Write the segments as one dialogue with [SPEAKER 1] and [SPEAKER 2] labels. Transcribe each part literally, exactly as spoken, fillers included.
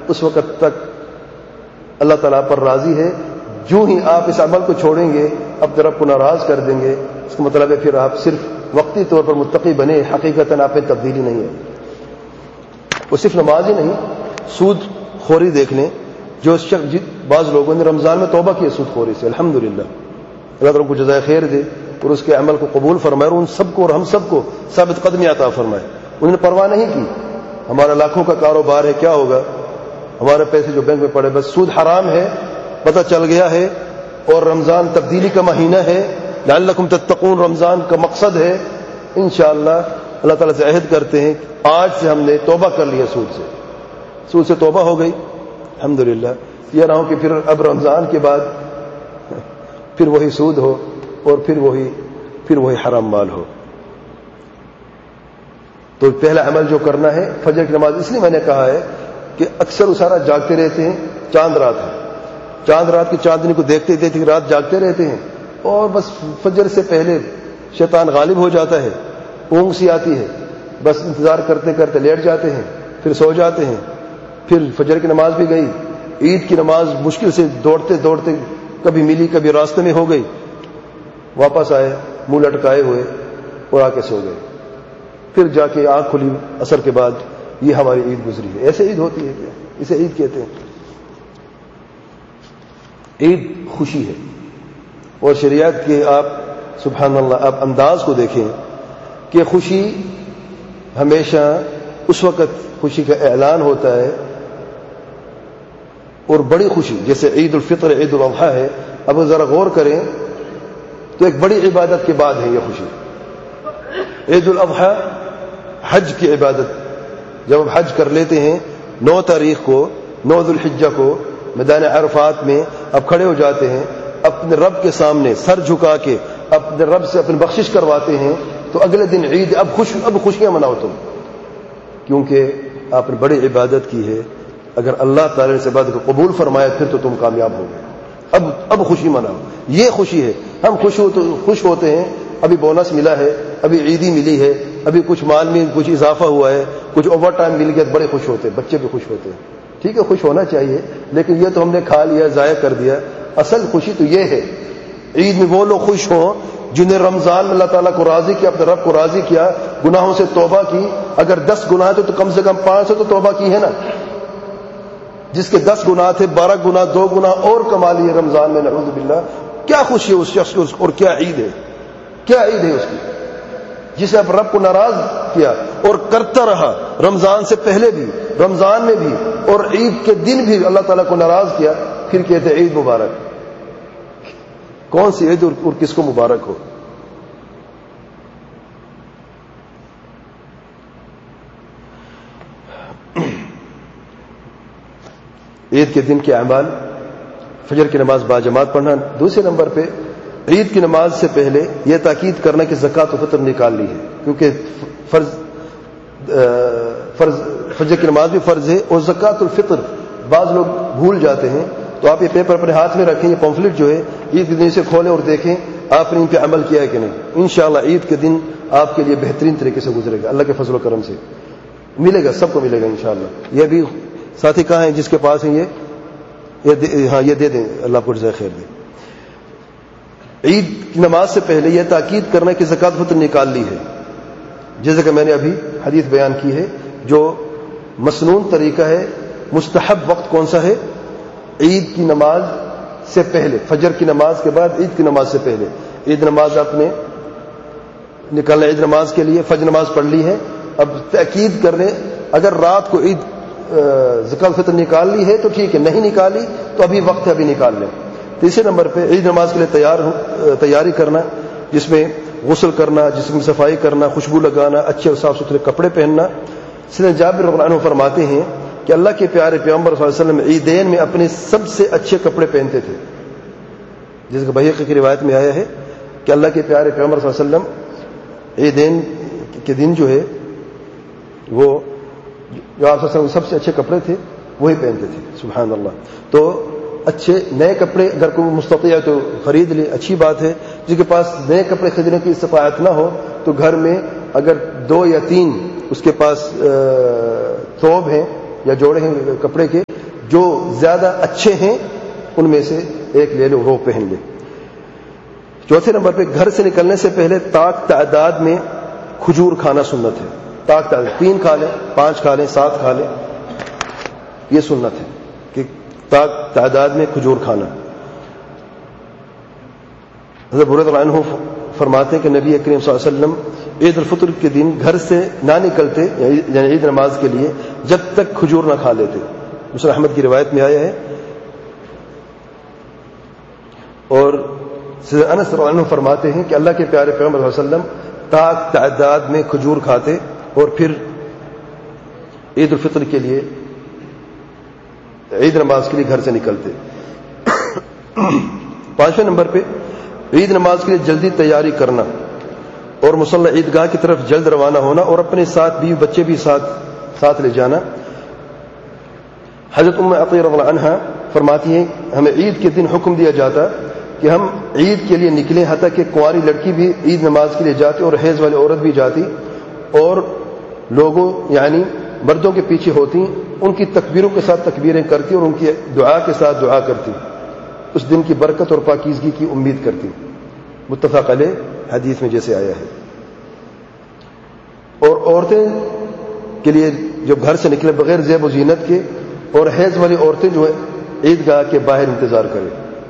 [SPEAKER 1] اس وقت تک اللہ تعالیٰ پر راضی ہے. جو ہی آپ اس عمل کو چھوڑیں گے اپنے رب کو ناراض کر دیں گے. اس کا مطلب ہے پھر آپ صرف وقتی طور پر متقی بنے, حقیقتاً آپ میں تبدیلی نہیں ہے. وہ صرف نماز ہی نہیں, سود خوری دیکھ لیں. جو شخص بعض لوگوں نے رمضان میں توبہ کی سود خوری سے, الحمدللہ اللہ تعالیٰ کو جزائے خیر دے اور اس کے عمل کو قبول فرمائے, اور ان سب کو اور ہم سب کو ثابت قدمی عطا فرمائے. انہوں نے پرواہ نہیں کی ہمارا لاکھوں کا کاروبار ہے, کیا ہوگا, ہمارے پیسے جو بینک میں پڑے, بس سود حرام ہے پتہ چل گیا ہے, اور رمضان تبدیلی کا مہینہ ہے, لعلکم تتقون رمضان کا مقصد ہے. انشاءاللہ اللہ تعالیٰ سے عہد کرتے ہیں آج سے ہم نے توبہ کر لیا سود سے, سود سے توبہ ہو گئی الحمدللہ. یہ نہ ہو کہ پھر اب رمضان کے بعد پھر وہی سود ہو اور پھر وہی پھر وہی حرام مال ہو. تو پہلا عمل جو کرنا ہے فجر کی نماز. اس لیے میں نے کہا ہے کہ اکثر اسارا جاگتے رہتے ہیں, چاند رات ہے, چاند رات کی چاندنی کو دیکھتے دیکھتے رات جاگتے رہتے ہیں, اور بس فجر سے پہلے شیطان غالب ہو جاتا ہے, اونگ سی آتی ہے, بس انتظار کرتے کرتے لیٹ جاتے ہیں, پھر سو جاتے ہیں. پھر فجر کی نماز بھی گئی, عید کی نماز مشکل سے دوڑتے دوڑتے کبھی ملی کبھی راستے میں ہو گئی, واپس آئے منہ لٹکائے ہوئے اور آ کے سو گئے. پھر جا کے آنکھ کھلی عصر کے بعد, یہ ہماری عید گزری ہے. ایسے عید ہوتی ہے کیا؟ اسے عید کہتے ہیں. عید خوشی ہے, اور شریعت کے آپ سبحان اللہ آپ انداز کو دیکھیں کہ خوشی ہمیشہ اس وقت خوشی کا اعلان ہوتا ہے, اور بڑی خوشی جیسے عید الفطر عید الاضحیٰ ہے. اب ذرا غور کریں تو ایک بڑی عبادت کے بعد ہے یہ خوشی. عید الاضحیٰ حج کی عبادت, جب ہم حج کر لیتے ہیں نو تاریخ کو, نو ذو الحجہ کو میدان عرفات میں اب کھڑے ہو جاتے ہیں, اپنے رب کے سامنے سر جھکا کے اپنے رب سے اپنی بخشش کرواتے ہیں, تو اگلے دن عید, اب خوش اب خوشیاں مناؤ تم, کیونکہ آپ نے بڑی عبادت کی ہے. اگر اللہ تعالی نے اس عبادت کو قبول فرمایا پھر تو تم کامیاب ہو گئے. اب اب خوشی مناؤ, یہ خوشی ہے. ہم خوش ہو تو خوش ہوتے ہیں, ابھی بونس ملا ہے, ابھی عیدی ملی ہے, ابھی کچھ مال میں کچھ اضافہ ہوا ہے, کچھ اوور ٹائم مل گیا, بڑے خوش ہوتے ہیں, بچے بھی خوش ہوتے ہیں. ٹھیک ہے خوش ہونا چاہیے, لیکن یہ تو ہم نے کھا لیا ضائع کر دیا. اصل خوشی تو یہ ہے عید میں وہ لوگ خوش ہوں جنہیں رمضان میں اللہ تعالیٰ کو راضی کیا, اپنے رب کو راضی کیا, گناہوں سے توبہ کی. اگر دس گناہ تھے تو کم سے کم پانچ سے تو توبہ کی ہے نا. جس کے دس گناہ تھے بارہ گناہ دو گناہ اور کما لیے رمضان میں, نعوذ باللہ. کیا خوشی ہے اس شخص کو, اور کیا عید ہے, کیا عید ہے اس کی, جسے اب رب کو ناراض کیا اور کرتا رہا رمضان سے پہلے بھی, رمضان میں بھی, اور عید کے دن بھی اللہ تعالیٰ کو ناراض کیا. پھر کہتے عید مبارک. کون سی عید اور کس کو مبارک ہو؟ عید کے دن کے اعمال, فجر کی نماز باجماعت پڑھنا. دوسرے نمبر پہ عید کی نماز سے پہلے یہ تاکید کرنا کہ زکوٰۃ و فطر نکالنی ہے, کیونکہ فرض فرض فجر کی نماز بھی فرض ہے, اور زکوٰۃ الفطر بعض لوگ بھول جاتے ہیں. تو آپ یہ پیپر اپنے ہاتھ میں رکھیں, یہ پمفلٹ جو ہے عید کے دن سے کھولیں اور دیکھیں آپ نے ان پہ عمل کیا ہے کہ نہیں. انشاءاللہ عید کے دن آپ کے لیے بہترین طریقے سے گزرے گا, اللہ کے فضل و کرم سے ملے گا, سب کو ملے گا انشاءاللہ. یہ بھی ساتھی کہاں ہیں جس کے پاس ہیں, یہ یہ ہاں یہ دے دیں, اللہ کو جزائے خیر دے. عید کی نماز سے پہلے یہ تاکید کرنا کہ زکوٰۃ فطر نکال لی ہے, جیسے کہ میں نے ابھی حدیث بیان کی ہے. جو مسنون طریقہ ہے, مستحب وقت کون سا ہے؟ عید کی نماز سے پہلے, فجر کی نماز کے بعد عید کی نماز سے پہلے. عید نماز آپ نے نکالنا, عید نماز کے لیے فجر نماز پڑھ لی ہے, اب تاکید کرنے اگر رات کو عید زکوٰۃ فطر نکال لی ہے تو ٹھیک ہے, نہیں نکالی تو ابھی وقت ہے, ابھی نکال لیں. تیسرے نمبر پہ عید نماز کے لیے تیار تیاری کرنا, جس میں غسل کرنا, جسم کی صفائی کرنا, خوشبو لگانا, اچھے اور صاف ستھرے کپڑے پہننا. سیدنا جابر رضی اللہ عنہ فرماتے ہیں کہ اللہ کے پیارے پیغمبر صلی اللہ علیہ وسلم عیدین میں اپنے سب سے اچھے کپڑے پہنتے تھے, جس کہ بحیقی کی روایت میں آیا ہے کہ اللہ کے پیارے پیغمبر صلی اللہ علیہ وسلم عیدین کے دن جو ہے وہ جو آپ صلی اللہ علیہ وسلم سب سے اچھے کپڑے تھے وہی پہنتے تھے. سبحان اللہ. تو اچھے نئے کپڑے اگر کوئی مستطیع ہے تو خرید لے, اچھی بات ہے. جس کے پاس نئے کپڑے خریدنے کی استطاعت نہ ہو تو گھر میں اگر دو یا تین اس کے پاس ثوب ہیں یا جوڑے ہیں کپڑے کے جو زیادہ اچھے ہیں ان میں سے ایک لے لو، وہ پہن لے۔ چوتھے نمبر پہ گھر سے نکلنے سے پہلے طاق تعداد میں کھجور کھانا سنت ہے۔ طاق تعداد تین کھا لیں، پانچ کھا لیں، سات کھا لیں، یہ سنت ہے کہ طاق تعداد میں کھجور کھانا۔ حضرت ابو ہریرہ عنہ فرماتے ہیں کہ نبی کریم صلی اللہ علیہ وسلم عید الفطر کے دن گھر سے نہ نکلتے یعنی عید نماز کے لیے جب تک کھجور نہ کھا لیتے۔ مسلم احمد کی روایت میں آیا ہے۔ اور سیدنا انس رضی اللہ عنہ فرماتے ہیں کہ اللہ کے پیارے پیغمبر صلی اللہ علیہ وسلم طاق تعداد میں کھجور کھاتے اور پھر عید الفطر کے لیے عید نماز کے لیے گھر سے نکلتے۔ پانچویں نمبر پہ عید نماز کے لیے جلدی تیاری کرنا اور مصلی عیدگاہ کی طرف جلد روانہ ہونا اور اپنے ساتھ بیوی بچے بھی ساتھ ساتھ لے جانا۔ حضرت ام عطیہ رضی اللہ عنہا فرماتی ہیں ہمیں عید کے دن حکم دیا جاتا کہ ہم عید کے لیے نکلیں، حتیٰ کہ کنواری لڑکی بھی عید نماز کے لیے جاتی اور حیض والی عورت بھی جاتی اور لوگوں یعنی مردوں کے پیچھے ہوتی، ان کی تکبیروں کے ساتھ تکبیریں کرتی اور ان کی دعا کے ساتھ دعا کرتی، اس دن کی برکت اور پاکیزگی کی امید کرتی۔ متفق علیہ حدیث میں جیسے آیا ہے۔ اور عورتیں کے لیے جو گھر سے نکلے بغیر زیب و زینت کے اور حیض والی عورتیں جو ہے عیدگاہ کے باہر انتظار کریں۔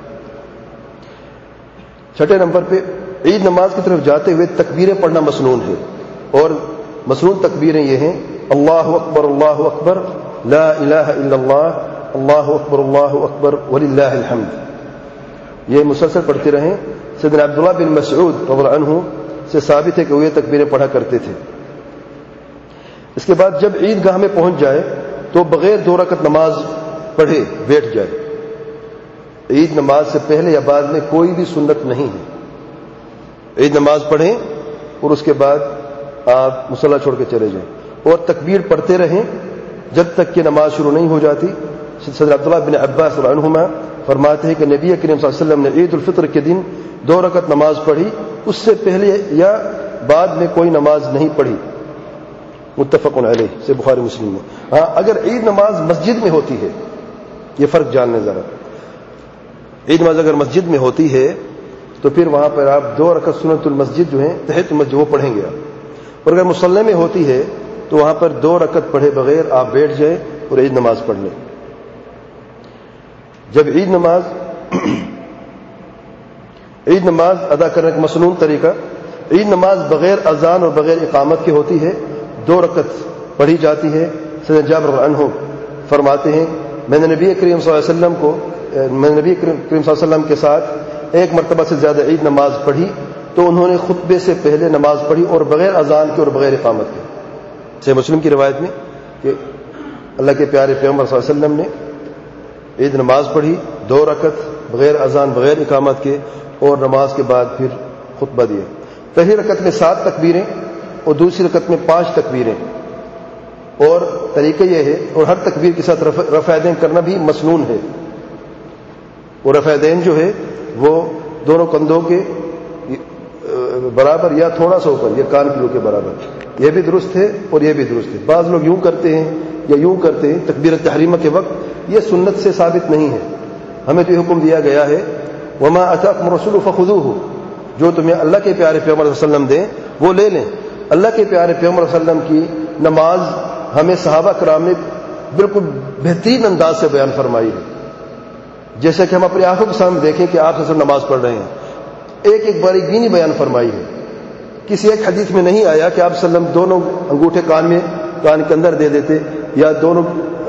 [SPEAKER 1] چھٹے نمبر پہ عید نماز کی طرف جاتے ہوئے تکبیریں پڑھنا مسنون ہے، اور مسنون تکبیریں یہ ہیں: اللہ اکبر اللہ اکبر، لا الہ الا اللہ، اللہ اکبر اللہ اکبر وللہ الحمد۔ یہ مسلسل پڑھتے رہیں۔ سیدنا عبداللہ بن مسعود رضی اللہ عنہ سے ثابت ہے کہ وہ یہ تکبیریں پڑھا کرتے تھے۔ اس کے بعد جب عیدگاہ میں پہنچ جائے تو بغیر دو رکعت نماز پڑھے بیٹھ جائے۔ عید نماز سے پہلے یا بعد میں کوئی بھی سنت نہیں ہے۔ عید نماز پڑھیں اور اس کے بعد آپ مصلی چھوڑ کے چلے جائیں اور تکبیر پڑھتے رہیں جب تک کہ نماز شروع نہیں ہو جاتی۔ سیدنا عبداللہ بن عباس رضی اللہ عنہما فرماتے ہیں کہ نبی کریم صلی اللہ علیہ وسلم نے عید الفطر کے دن دو رکعت نماز پڑھی، اس سے پہلے یا بعد میں کوئی نماز نہیں پڑھی۔ متفق علیہ سے بخاری مسلم میں۔ ہاں اگر عید نماز مسجد میں ہوتی ہے، یہ فرق جاننے ذرا، عید نماز اگر مسجد میں ہوتی ہے تو پھر وہاں پر آپ دو رکعت سنت المسجد جو ہیں تحت المسجد وہ پڑھیں گے آپ، اور اگر مصلی میں ہوتی ہے تو وہاں پر دو رکعت پڑھے بغیر آپ بیٹھ جائیں اور عید نماز پڑھ لیں۔ جب عید نماز عید نماز ادا کرنے کا مسنون طریقہ، عید نماز بغیر اذان اور بغیر اقامت کی ہوتی ہے، دو رکعت پڑھی جاتی ہے۔ سیدنا جابر رضی اللہ عنہ فرماتے ہیں میں نے نبی کریم صلی اللہ علیہ وسلم کو میں نے نبی کریم صلی اللہ علیہ وسلم کے ساتھ ایک مرتبہ سے زیادہ عید نماز پڑھی تو انہوں نے خطبے سے پہلے نماز پڑھی اور بغیر اذان کے اور بغیر اقامت کے۔ صحیح مسلم کی روایت میں کہ اللہ کے پیارے پیغمبر صلی اللہ علیہ وسلم نے عید نماز پڑھی دو رکعت بغیر اذان بغیر اقامت کے اور نماز کے بعد پھر خطبہ دیا۔ پہلی رکعت میں سات تکبیریں اور دوسری رکعت میں پانچ تکبیریں، اور طریقہ یہ ہے، اور ہر تکبیر کے ساتھ رفع دین کرنا بھی مسنون ہے، اور رفع دین جو ہے وہ دونوں کندھوں کے برابر یا تھوڑا سا اوپر یا کان کلو کے برابر، یہ بھی درست ہے اور یہ بھی درست ہے۔ بعض لوگ یوں کرتے ہیں یا یوں کرتے ہیں تکبیرۃ تحریمہ کے وقت، یہ سنت سے ثابت نہیں ہے۔ ہمیں تو یہ حکم دیا گیا ہے وما اتاکم الرسول فخذوہ، جو تمہیں اللہ کے پیارے پیغمبر صلی اللہ علیہ وسلم دیں وہ لے لیں۔ اللہ کے پیارے پیغمبر صلی اللہ علیہ وسلم کی نماز ہمیں صحابہ کرام نے بالکل بہترین انداز سے بیان فرمائی ہے، جیسے کہ ہم اپنی آنکھوں کے سامنے دیکھیں کہ آپ صلی اللہ علیہ وسلم نماز پڑھ رہے ہیں، ایک ایک باریک بینی بیان فرمائی ہے۔ کسی ایک حدیث میں نہیں آیا کہ آپ صلی اللہ علیہ وسلم دونوں انگوٹھے کان میں کان کے اندر دے دیتے یا دونوں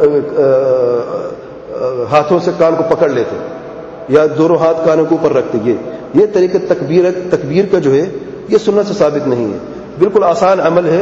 [SPEAKER 1] ہاتھوں سے کان کو پکڑ لیتے یا دونوں ہاتھ کانوں کے اوپر رکھتے۔ یہ یہ طریقہ تکبیر تکبیر کا جو ہے یہ سنت سے ثابت نہیں ہے، بالکل آسان عمل ہے۔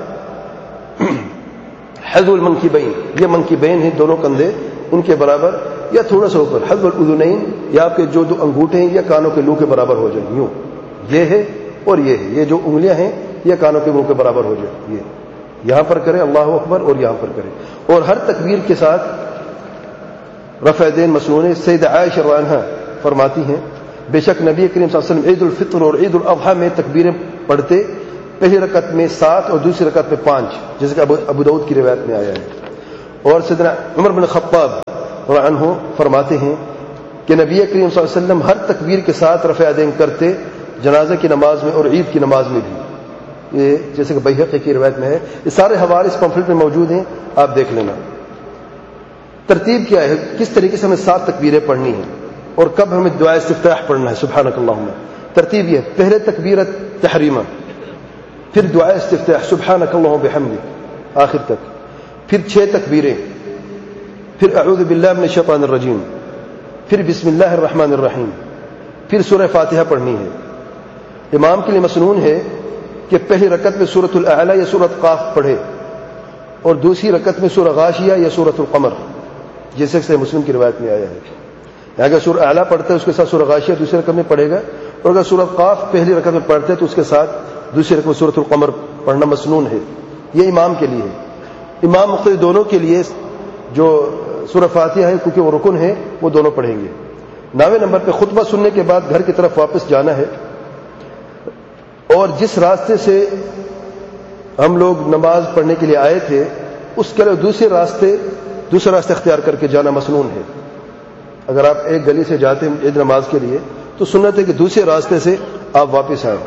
[SPEAKER 1] حذو المنکبین، یہ منکبین ہیں دونوں کندھے ان کے برابر یا تھوڑا سا اوپر، حذو الاذنین یا آپ کے جو دو انگوٹھے ہیں یا کانوں کے لو کے برابر ہو جائیں، یوں یہ ہے اور یہ ہے، یہ جو انگلیاں ہیں یہ کانوں کے منہ کے برابر ہو جائیں، یہ یہاں پر کریں اللہ اکبر اور یہاں پر کریں، اور ہر تکبیر کے ساتھ رفع دین مسنون ہے۔ سیدہ عائشہ رضی اللہ عنہا فرماتی ہیں بے شک نبی کریم صلی اللہ علیہ وسلم عید الفطر اور عید الاضحیٰ میں تکبیریں پڑھتے، پہلی رکعت میں سات اور دوسری رکعت میں پانچ، جیسے کہ ابو داؤد کی روایت میں آیا ہے، اور سیدنا عمر بن خطاب رضی اللہ عنہ فرماتے ہیں کہ نبی کریم صلی اللہ علیہ وسلم ہر تکبیر کے ساتھ رفع یدین کرتے، جنازہ کی نماز میں اور عید کی نماز میں بھی. یہ جیسے کہ بیہقی کی روایت میں ہے. یہ سارے حوالے اس پمفلٹ میں موجود ہیں، آپ دیکھ لینا. ترتیب کیا ہے، کس طریقے سے ہمیں سات تکبیریں پڑھنی ہیں اور کب ہمیں دعا استفتاح پڑھنا ہے سبحانک اللہم. ترتیب یہ ہے، پہلے تکبیرت تحریمہ، پھر دعا استفتاح سبحانک اللہم بحمدک آخر تک، پھر چھ تکبیریں، پھر اعوذ باللہ من الشیطان الرجیم، پھر بسم اللہ الرحمن الرحیم، پھر سورہ فاتحہ پڑھنی ہے. امام کے لیے مسنون ہے کہ پہلی رکعت میں سورۃ الاعلی یا سورۃ قاف پڑھے اور دوسری رکعت میں سورہ غاشیہ یا سورۃ القمر، جیسے کہ مسلم کی روایت میں آیا ہے. اگر سورہ اعلی پڑھتا ہے اس کے ساتھ سورہ غاشیہ دوسری رکعت میں پڑھے گا، اور اگر سورۃ قاف پہلی رکعت میں پڑھتا ہے تو اس کے ساتھ دوسری رکعت میں سورۃ القمر پڑھنا مسنون ہے. یہ امام کے لیے ہے. امام مقتدی دونوں کے لیے جو سورہ فاتحہ ہے کیونکہ وہ رکن ہے وہ دونوں پڑھیں گے. نویں نمبر پہ خطبہ سننے کے بعد گھر کی طرف واپس جانا ہے، اور جس راستے سے ہم لوگ نماز پڑھنے کے لیے آئے تھے اس کے علاوہ دوسرے راستے دوسرا راستہ اختیار کر کے جانا مسنون ہے. اگر آپ ایک گلی سے جاتے ہیں عید نماز کے لیے تو سنت ہے کہ دوسرے راستے سے آپ واپس آئیں،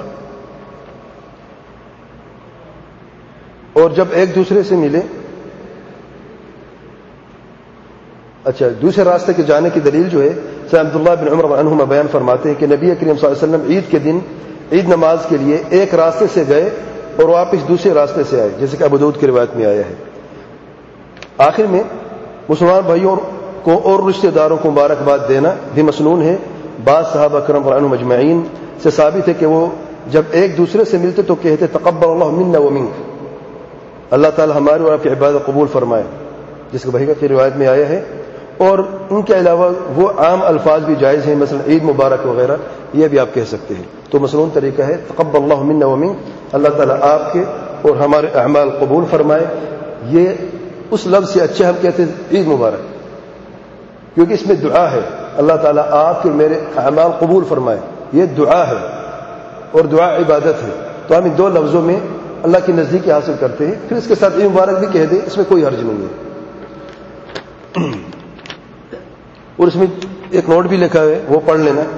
[SPEAKER 1] اور جب ایک دوسرے سے ملے. اچھا، دوسرے راستے کے جانے کی دلیل جو ہے سید عبداللہ بن عمر عنہما بیان فرماتے ہیں کہ نبی کریم صلی اللہ علیہ وسلم عید کے دن عید نماز کے لیے ایک راستے سے گئے اور واپس دوسرے راستے سے آئے، جیسے کہ ابو داؤد کی روایت میں آیا ہے. آخر میں مسلمان بھائیوں کو اور رشتہ داروں کو مبارکباد دینا بھی مسنون ہے. بعض صحابہ کرام رضی اللہ عنہم اجمعین سے ثابت ہے کہ وہ جب ایک دوسرے سے ملتے تو کہتے تقبل اللہ منا ومنک، اللہ تعالی ہماری اور آپ کی عبادت قبول فرمائے، جس کے بحیقہ کی روایت میں آیا ہے. اور ان کے علاوہ وہ عام الفاظ بھی جائز ہیں، مثلا عید مبارک وغیرہ، یہ بھی آپ کہہ سکتے ہیں. تو مسنون طریقہ ہے تقبل اللہ منا ومنک، اللہ تعالیٰ آپ کے اور ہمارے اعمال قبول فرمائے. یہ اس لفظ سے اچھے ہم کہتے ہیں عید مبارک، کیونکہ اس میں دعا ہے، اللہ تعالیٰ آپ کے اور میرے اعمال قبول فرمائے. یہ دعا ہے اور دعا عبادت ہے، تو ہم ان دو لفظوں میں اللہ کی نزدیکی حاصل کرتے ہیں. پھر اس کے ساتھ عید مبارک بھی کہہ دیں، اس میں کوئی حرج نہیں ہے. اور اس میں ایک نوٹ بھی لکھا ہے، وہ پڑھ لینا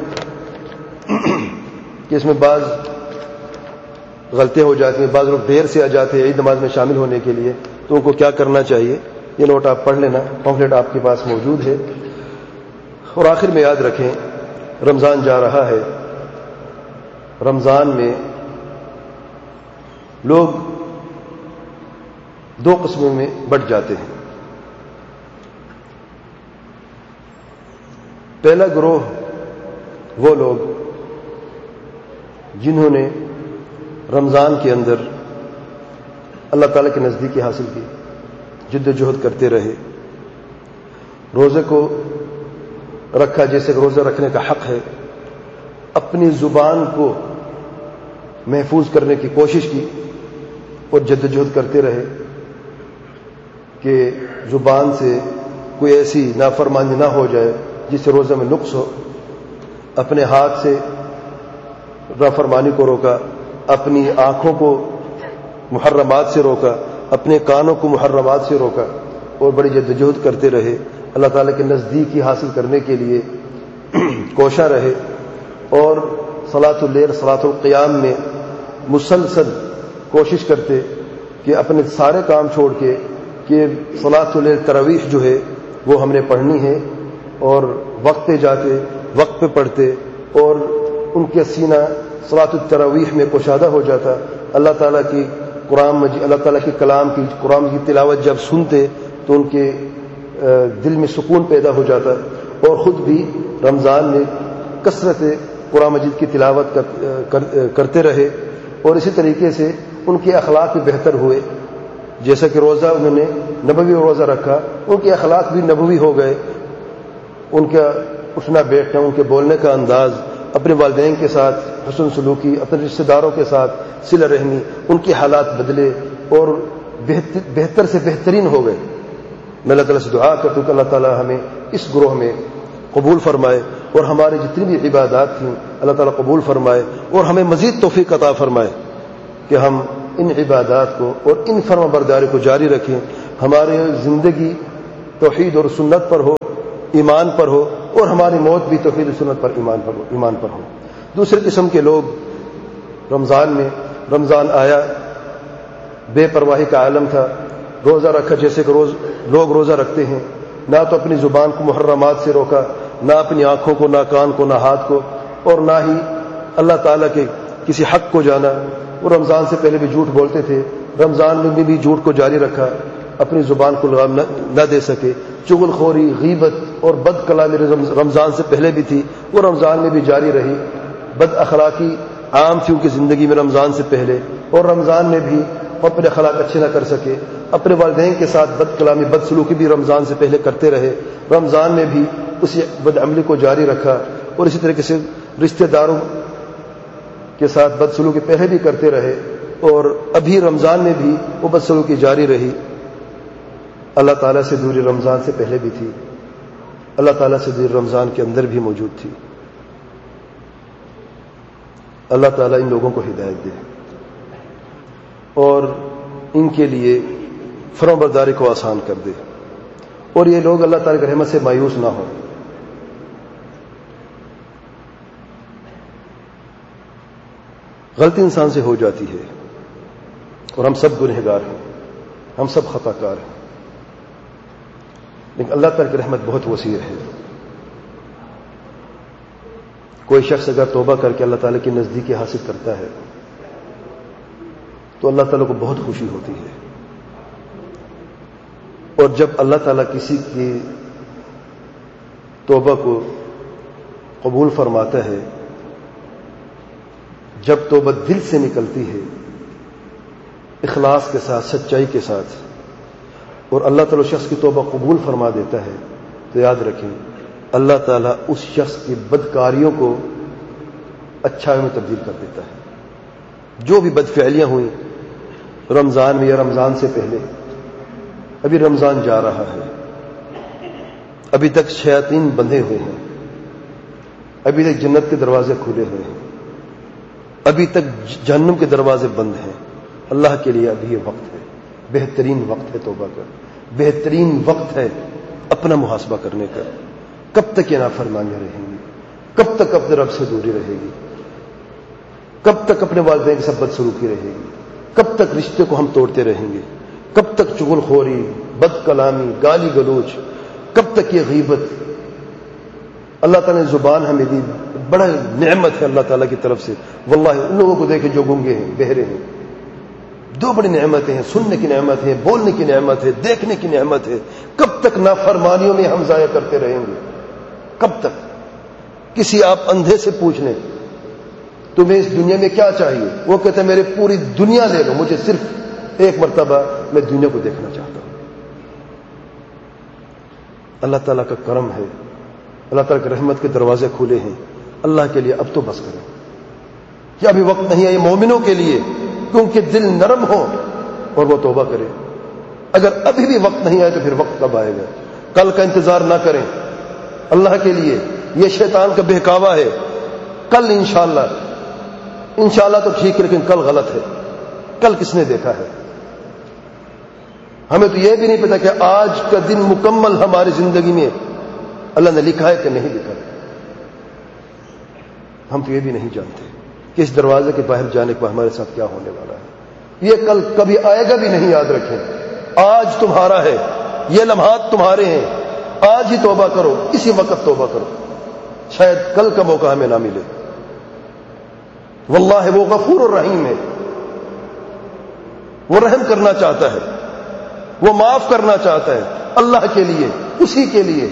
[SPEAKER 1] کہ اس میں بعض غلطیاں ہو جاتی ہیں، بعض لوگ دیر سے آ جاتے ہیں عید نماز میں شامل ہونے کے لیے، تو ان کو کیا کرنا چاہیے. یہ نوٹ آپ پڑھ لینا، پمفلٹ آپ کے پاس موجود ہے. اور آخر میں یاد رکھیں رمضان جا رہا ہے. رمضان میں لوگ دو قسموں میں بٹ جاتے ہیں. پہلا گروہ وہ لوگ جنہوں نے رمضان کے اندر اللہ تعالیٰ کی نزدیکی حاصل کی، جد و جہد کرتے رہے، روزے کو رکھا جیسے کہ روزہ رکھنے کا حق ہے، اپنی زبان کو محفوظ کرنے کی کوشش کی اور جد و جہد کرتے رہے کہ زبان سے کوئی ایسی نافرمانی نہ ہو جائے جس سے روزہ میں نقص ہو. اپنے ہاتھ سے نافرمانی کو روکا، اپنی آنکھوں کو محرمات سے روکا، اپنے کانوں کو محرمات سے روکا، اور بڑی جدوجہد کرتے رہے. اللہ تعالیٰ کے نزدیکی حاصل کرنے کے لیے کوشاں رہے، اور صلاۃ اللیل صلاۃ القیام میں مسلسل کوشش کرتے کہ اپنے سارے کام چھوڑ کے کہ صلاۃ اللیل تراویح جو ہے وہ ہم نے پڑھنی ہے، اور وقت پہ جاتے، وقت پہ پڑھتے، اور ان کے سینہ صلاۃ التراویح میں کشادہ ہو جاتا. اللہ تعالیٰ کی قرآن مجید، اللہ تعالیٰ کے کلام کی قرآن کی تلاوت جب سنتے تو ان کے دل میں سکون پیدا ہو جاتا، اور خود بھی رمضان میں کثرت قرآن مجید کی تلاوت کرتے رہے. اور اسی طریقے سے ان کے اخلاق بھی بہتر ہوئے. جیسا کہ روزہ انہوں نے نبوی روزہ رکھا، ان کے اخلاق بھی نبوی ہو گئے. ان کا اٹھنا بیٹھنا، ان کے بولنے کا انداز، اپنے والدین کے ساتھ حسن سلوکی، اپنے رشتہ داروں کے ساتھ صلہ رحمی، ان کے حالات بدلے اور بہتر سے بہترین ہو گئے. میں اللہ تعالیٰ سے دعا کرتا ہوں کہ اللہ تعالیٰ ہمیں اس گروہ میں قبول فرمائے، اور ہماری جتنی بھی عبادات تھیں اللہ تعالیٰ قبول فرمائے، اور ہمیں مزید توفیق عطا فرمائے کہ ہم ان عبادات کو اور ان فرما برداری کو جاری رکھیں. ہماری زندگی توحید اور سنت پر ہو، ایمان پر ہو، اور ہماری موت بھی توحید اور سنت پر ایمان پر ہو ایمان پر ہو دوسری قسم کے لوگ رمضان میں، رمضان آیا، بے پرواہی کا عالم تھا، روزہ رکھا جیسے کہ روز لوگ روزہ رکھتے ہیں، نہ تو اپنی زبان کو محرمات سے روکا، نہ اپنی آنکھوں کو، نہ کان کو، نہ ہاتھ کو، اور نہ ہی اللہ تعالیٰ کے کسی حق کو جانا۔ وہ رمضان سے پہلے بھی جھوٹ بولتے تھے، رمضان میں بھی جھوٹ کو جاری رکھا، اپنی زبان کو لگام نہ دے سکے۔ چغل خوری، غیبت اور بد کلامی رمضان سے پہلے بھی تھی، وہ رمضان میں بھی جاری رہی۔ بد اخلاقی عام تھی ان کی زندگی میں رمضان سے پہلے، اور رمضان میں بھی اپنے اخلاق اچھے نہ کر سکے، اپنے والدین کے ساتھ بد کلامی، بد سلوکی بھی رمضان سے پہلے کرتے رہے، رمضان میں بھی اسی بد عملی کو جاری رکھا، اور اسی طریقے سے رشتہ داروں کے ساتھ بد سلوکی پہلے بھی کرتے رہے، اور ابھی رمضان میں بھی وہ بد سلوکی جاری رہی۔ اللہ تعالیٰ سے دوری رمضان سے پہلے بھی تھی، اللہ تعالیٰ سے دوری رمضان کے اندر بھی موجود تھی۔ اللہ تعالیٰ ان لوگوں کو ہدایت دے اور ان کے لیے فرمانبرداری کو آسان کر دے، اور یہ لوگ اللہ تعالیٰ کی رحمت سے مایوس نہ ہوں۔ غلطی انسان سے ہو جاتی ہے، اور ہم سب گنہگار ہیں، ہم سب خطا کار ہیں، لیکن اللہ تعالیٰ کی رحمت بہت وسیع ہے۔ کوئی شخص اگر توبہ کر کے اللہ تعالیٰ کی نزدیکی حاصل کرتا ہے تو اللہ تعالیٰ کو بہت خوشی ہوتی ہے، اور جب اللہ تعالیٰ کسی کی توبہ کو قبول فرماتا ہے، جب توبہ دل سے نکلتی ہے اخلاص کے ساتھ، سچائی کے ساتھ، اور اللہ تعالیٰ شخص کی توبہ قبول فرما دیتا ہے، تو یاد رکھیں اللہ تعالیٰ اس شخص کی بدکاریوں کو اچھائی میں تبدیل کر دیتا ہے۔ جو بھی بدفعلیاں ہوئیں رمضان میں یا رمضان سے پہلے، ابھی رمضان جا رہا ہے، ابھی تک شیاطین بندھے ہوئے ہیں، ابھی تک جنت کے دروازے کھلے ہوئے ہیں، ابھی تک جہنم کے دروازے بند ہیں۔ اللہ کے لیے ابھی یہ وقت ہے، بہترین وقت ہے توبہ کا، بہترین وقت ہے اپنا محاسبہ کرنے کا۔ کب تک یہ نافرمانیاں رہیں گی؟ کب تک اپنے رب سے دوری رہے گی؟ کب تک اپنے والدین کے ساتھ بدسلوکی رہے گی؟ کب تک رشتے کو ہم توڑتے رہیں گے؟ کب تک چغل خوری، بد کلامی، گالی گلوچ، کب تک یہ غیبت؟ اللہ تعالیٰ نے زبان ہمیں دی، بڑا نعمت ہے اللہ تعالیٰ کی طرف سے۔ واللہ ان لوگوں کو دیکھیں جو گنگے ہیں، بہرے ہیں، دو بڑی نعمتیں ہیں، سننے کی نعمت ہے، بولنے کی نعمت ہے، دیکھنے کی نعمت ہے۔ کب تک نافرمانیوں میں ہم ضائع کرتے رہیں گے؟ کب تک؟ کسی آپ اندھے سے پوچھ لیں تمہیں اس دنیا میں کیا چاہیے، وہ کہتے ہیں میرے پوری دنیا لے لو، مجھے صرف ایک مرتبہ میں دنیا کو دیکھنا چاہتا ہوں۔ اللہ تعالیٰ کا کرم ہے، اللہ تعالیٰ کی رحمت کے دروازے کھلے ہیں۔ اللہ کے لیے اب تو بس کریں، کیا ابھی وقت نہیں ہے یہ مومنوں کے لیے کیونکہ دل نرم ہو اور وہ توبہ کرے؟ اگر ابھی بھی وقت نہیں آئے تو پھر وقت کب آئے گا؟ کل کا انتظار نہ کریں اللہ کے لیے، یہ شیطان کا بہکاوا ہے۔ کل انشاءاللہ انشاءاللہ تو ٹھیک ہے، لیکن کل غلط ہے۔ کل کس نے دیکھا ہے؟ ہمیں تو یہ بھی نہیں پتا کہ آج کا دن مکمل ہماری زندگی میں اللہ نے لکھا ہے کہ نہیں لکھا ہے۔ ہم تو یہ بھی نہیں جانتے کہ اس دروازے کے باہر جانے کے بعد ہمارے ساتھ کیا ہونے والا ہے۔ یہ کل کبھی آئے گا بھی نہیں، یاد رکھیں۔ آج تمہارا ہے، یہ لمحات تمہارے ہیں، آج ہی توبہ کرو، اسی وقت توبہ کرو، شاید کل کا موقع ہمیں نہ ملے۔ واللہ وہ غفور الرحیم ہے، وہ رحم کرنا چاہتا ہے، وہ معاف کرنا چاہتا ہے۔ اللہ کے لیے، اسی کے لیے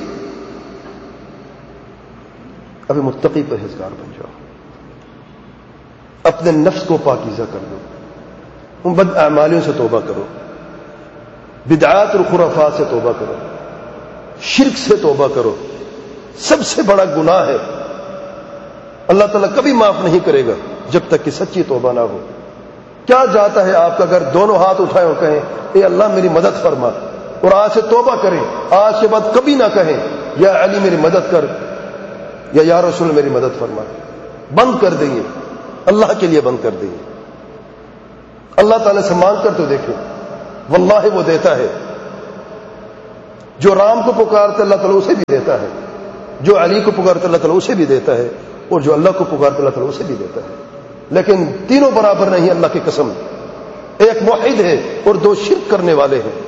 [SPEAKER 1] ابھی متقی پرہیزگار بن جاؤ، اپنے نفس کو پاکیزہ کر دو، ان بد اعمالیوں سے توبہ کرو، بدعات اور خرافات سے توبہ کرو، شرک سے توبہ کرو۔ سب سے بڑا گناہ ہے، اللہ تعالیٰ کبھی معاف نہیں کرے گا جب تک کہ سچی توبہ نہ ہو۔ کیا جاتا ہے آپ کا اگر دونوں ہاتھ اٹھائیں اور کہیں اے اللہ میری مدد فرما، اور آج سے توبہ کریں، آج کے بعد کبھی نہ کہیں یا علی میری مدد کر یا یا رسول میری مدد فرما۔ بند کر دیں، اللہ کے لیے بند کر دیں۔ اللہ تعالیٰ سے مانگ کر تو دیکھیں، واللہ وہ دیتا ہے۔ جو رام کو پکارتا اللہ تعالیٰ اسے بھی دیتا ہے، جو علی کو پکارتا اللہ تعالیٰ اسے بھی دیتا ہے، اور جو اللہ کو پکارتا اللہ تعالیٰ اسے بھی دیتا ہے. لیکن تینوں برابر نہیں، اللہ کی قسم. ایک موحد ہے اور دو شرک کرنے والے ہیں.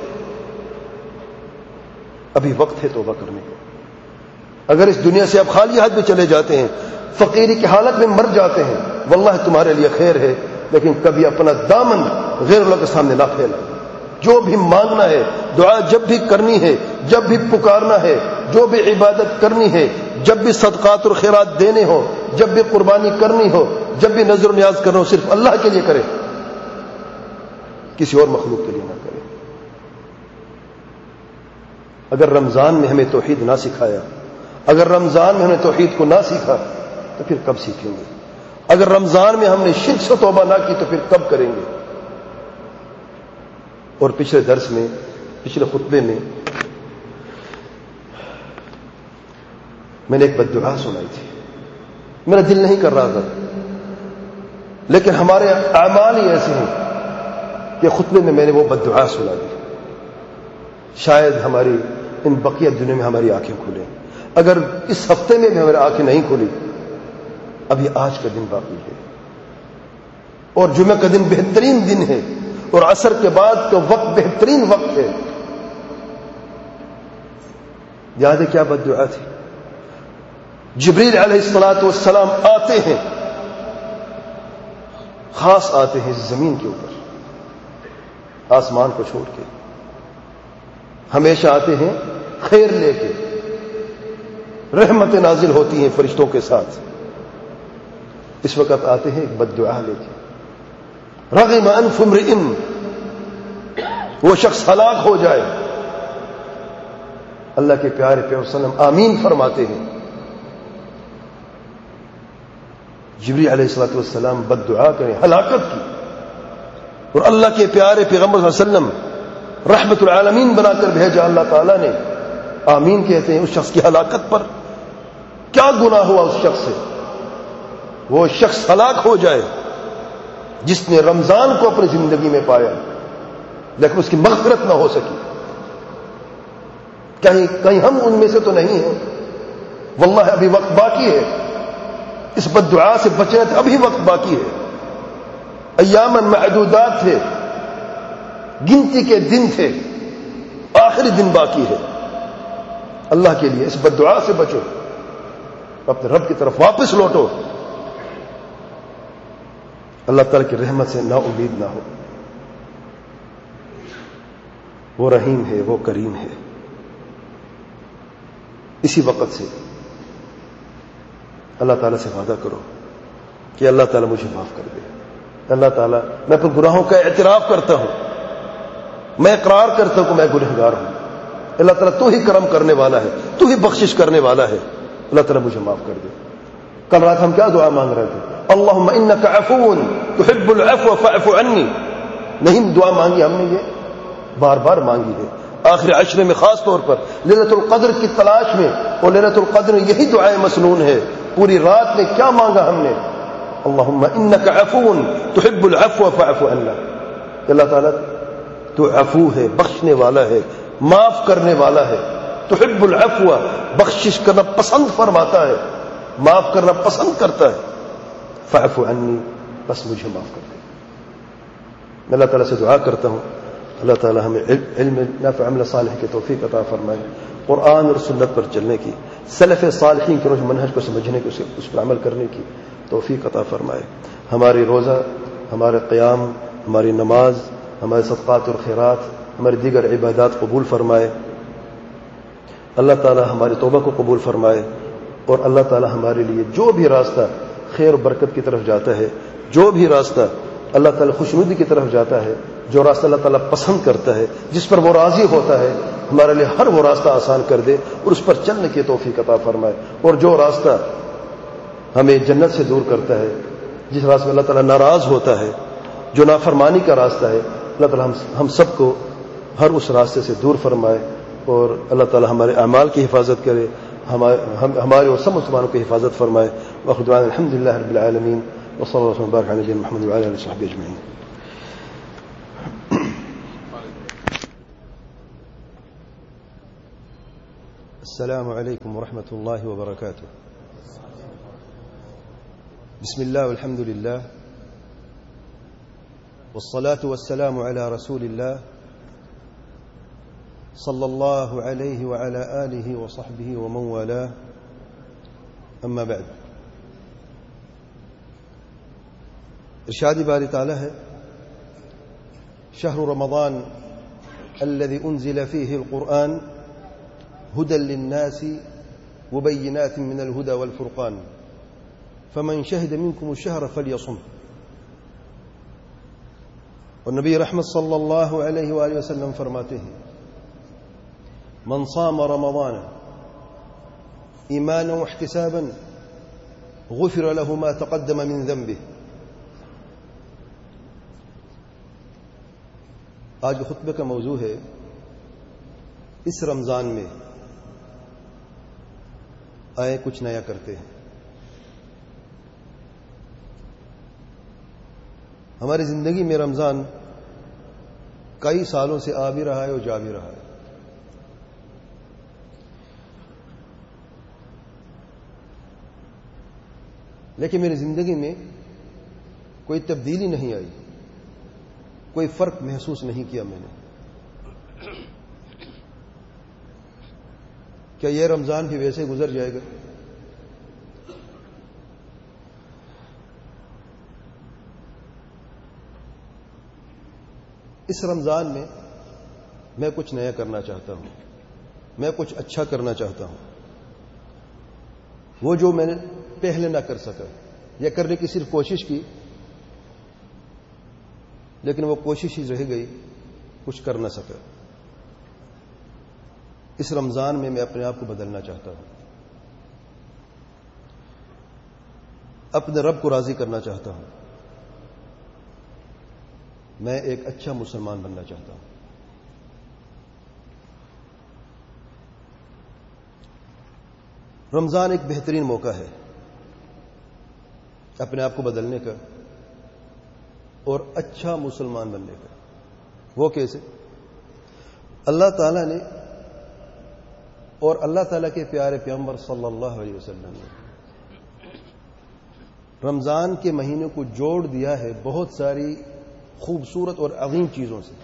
[SPEAKER 1] ابھی وقت ہے توبہ کرنے کا. اگر اس دنیا سے آپ خالی ہاتھ میں چلے جاتے ہیں، فقیری کی حالت میں مر جاتے ہیں، واللہ تمہارے لیے خیر ہے. لیکن کبھی اپنا دامن غیر اللہ کے سامنے نہ پھیلا. جو بھی مانگنا ہے، دعا جب بھی کرنی ہے، جب بھی پکارنا ہے، جو بھی عبادت کرنی ہے، جب بھی صدقات اور خیرات دینے ہو، جب بھی قربانی کرنی ہو، جب بھی نظر و نیاز کرنا ہو، صرف اللہ کے لیے کرے، کسی اور مخلوق کے لیے نہ کرے. اگر رمضان میں ہمیں توحید نہ سکھایا، اگر رمضان میں ہم نے توحید کو نہ سیکھا تو پھر کب سیکھیں گے؟ اگر رمضان میں ہم نے شرک سے توبہ نہ کی تو پھر کب کریں گے؟ اور پچھلے درس میں، پچھلے خطبے میں میں نے ایک بد دعا سنائی تھی. میرا دل نہیں کر رہا تھا، لیکن ہمارے اعمال ہی ایسے ہیں کہ خطبے میں میں نے وہ بد دعا سنا دی. شاید ہماری ان بقیہ دنیا میں ہماری آنکھیں کھلیں. اگر اس ہفتے میں بھی ہماری آنکھیں نہیں کھلی، ابھی آج کا دن باقی ہے، اور جمعہ کا دن بہترین دن ہے، اور عصر کے بعد کا وقت بہترین وقت ہے. یاد ہے کیا بد دعا تھی؟ جبریل علیہ الصلوۃ والسلام آتے ہیں، خاص آتے ہیں زمین کے اوپر، آسمان کو چھوڑ کے. ہمیشہ آتے ہیں خیر لے کے، رحمتیں نازل ہوتی ہیں فرشتوں کے ساتھ. اس وقت آتے ہیں ایک بد دعا لے کے. رغم انف امرئ، وہ شخص ہلاک ہو جائے. اللہ کے پیارے پیغمبر صلی اللہ علیہ وسلم آمین فرماتے ہیں. جبریل علیہ الصلوۃ والسلام بد دعا کریں ہلاکت کی، اور اللہ کے پیارے پیغمبر صلی اللہ علیہ وسلم رحمت العالمین بنا کر بھیجا اللہ تعالیٰ نے. آمین کہتے ہیں اس شخص کی ہلاکت پر. کیا گناہ ہوا اس شخص سے؟ وہ شخص ہلاک ہو جائے جس نے رمضان کو اپنی زندگی میں پایا لیکن اس کی مغفرت نہ ہو سکی. کہیں کہیں ہم ان میں سے تو نہیں ہیں؟ واللہ ابھی وقت باقی ہے. اس بد دعا سے بچنے تھے، ابھی وقت باقی ہے. ایام معدودات تھے، گنتی کے دن تھے، آخری دن باقی ہے. اللہ کے لیے اس بد دعا سے بچو، اپنے رب کی طرف واپس لوٹو. اللہ تعالی کی رحمت سے نا امید نہ ہو. وہ رحیم ہے، وہ کریم ہے. اسی وقت سے اللہ تعالیٰ سے وعدہ کرو کہ اللہ تعالیٰ مجھے معاف کر دے. اللہ تعالیٰ، میں اپنے گناہوں کا اعتراف کرتا ہوں، میں اقرار کرتا ہوں کہ میں گنہگار ہوں. اللہ تعالیٰ تو ہی کرم کرنے والا ہے، تو ہی بخشش کرنے والا ہے. اللہ تعالیٰ مجھے معاف کر دے. کل رات ہم کیا دعا مانگ رہے تھے؟ اللہم انک عفو تحب العفو فاعف عنی. نہیں دعا مانگی ہم نے، یہ بار بار مانگی ہے. آخر عشرے میں خاص طور پر لیلۃ القدر کی تلاش میں، اور لیلۃ القدر میں یہی دعائیں مسنون ہے. پوری رات میں کیا مانگا ہم نے؟ اللہم انک عفو تحب العفو فاعف عنا. اللہ تعالیٰ تو عفو ہے، بخشنے والا ہے، معاف کرنے والا ہے. تحب العفو، بخشش کرنا پسند فرماتا ہے، معاف کرنا پسند کرتا ہے. فاعف عنی، بس مجھے معاف کر دے. میں اللہ تعالیٰ سے دعا کرتا ہوں اللہ تعالیٰ ہمیں علم نافع عمل صالح کی توفیق عطا فرمائے، قرآن اور سنت پر چلنے کی، سلف صالحین کے روز منہج کو سمجھنے کی، اس پر عمل کرنے کی توفیق عطا فرمائے. ہماری روزہ، ہمارے قیام، ہماری نماز، ہمارے صدقات اور خیرات، ہماری دیگر عبادات قبول فرمائے. اللہ تعالیٰ ہماری توبہ کو قبول فرمائے، اور اللہ تعالیٰ ہمارے لیے جو بھی راستہ خیر و برکت کی طرف جاتا ہے، جو بھی راستہ اللہ تعالیٰ خوشنودی کی طرف جاتا ہے، جو راستہ اللہ تعالیٰ پسند کرتا ہے، جس پر وہ راضی ہوتا ہے، ہمارے لیے ہر وہ راستہ آسان کر دے اور اس پر چلنے کی توفیق عطا فرمائے. اور جو راستہ ہمیں جنت سے دور کرتا ہے، جس راستے میں اللہ تعالیٰ ناراض ہوتا ہے، جو نافرمانی کا راستہ ہے، اللہ تعالیٰ ہم ہم سب کو ہر اس راستے سے دور فرمائے. اور اللہ تعالیٰ ہمارے اعمال کی حفاظت کرے، ہمارے اور سب مسلمانوں کی حفاظت فرمائے. وآخر دعوانا الحمد للہ رب العالمین، وصلی اللہ وسلم وبارک علی نبینا محمد وعلی آلہ وصحبہ اجمعین. السلام عليكم ورحمة الله وبركاته. بسم الله والحمد لله والصلاة والسلام على رسول الله صلى الله عليه وعلى آله وصحبه ومن والاه. أما بعد. ارشاد باری تعالی ہے شهر رمضان الذي أنزل فيه القرآن هدى للناس وبينات من الهدى والفرقان فمن شهد منكم الشهر فليصم. اور نبی رحمت صلی اللہ علیہ وآلہ وسلم فرماتے ہیں من صام رمضان ایمانا واحتسابا غفر له ما تقدم من ذنبه. آج کے خطبے کا موضوع ہے اس رمضان میں آئے کچھ نیا کرتے ہیں. ہماری زندگی میں رمضان کئی سالوں سے آ بھی رہا ہے اور جا بھی رہا ہے. لیکن میری زندگی میں کوئی تبدیلی نہیں آئی, کوئی فرق محسوس نہیں کیا میں نے. کیا یہ رمضان بھی ویسے گزر جائے گا؟ اس رمضان میں میں کچھ نیا کرنا چاہتا ہوں, میں کچھ اچھا کرنا چاہتا ہوں. وہ جو میں نے پہلے نہ کر سکا یا کرنے کی صرف کوشش کی, لیکن وہ کوشش ہی رہ گئی, کچھ کر نہ سکا. اس رمضان میں میں اپنے آپ کو بدلنا چاہتا ہوں, اپنے رب کو راضی کرنا چاہتا ہوں. میں ایک اچھا مسلمان بننا چاہتا ہوں. رمضان ایک بہترین موقع ہے اپنے آپ کو بدلنے کا اور اچھا مسلمان بننے کا. وہ کیسے؟ اللہ تعالیٰ نے اور اللہ تعالیٰ کے پیارے پیغمبر صلی اللہ علیہ وسلم نے رمضان کے مہینے کو جوڑ دیا ہے بہت ساری خوبصورت اور عظیم چیزوں سے.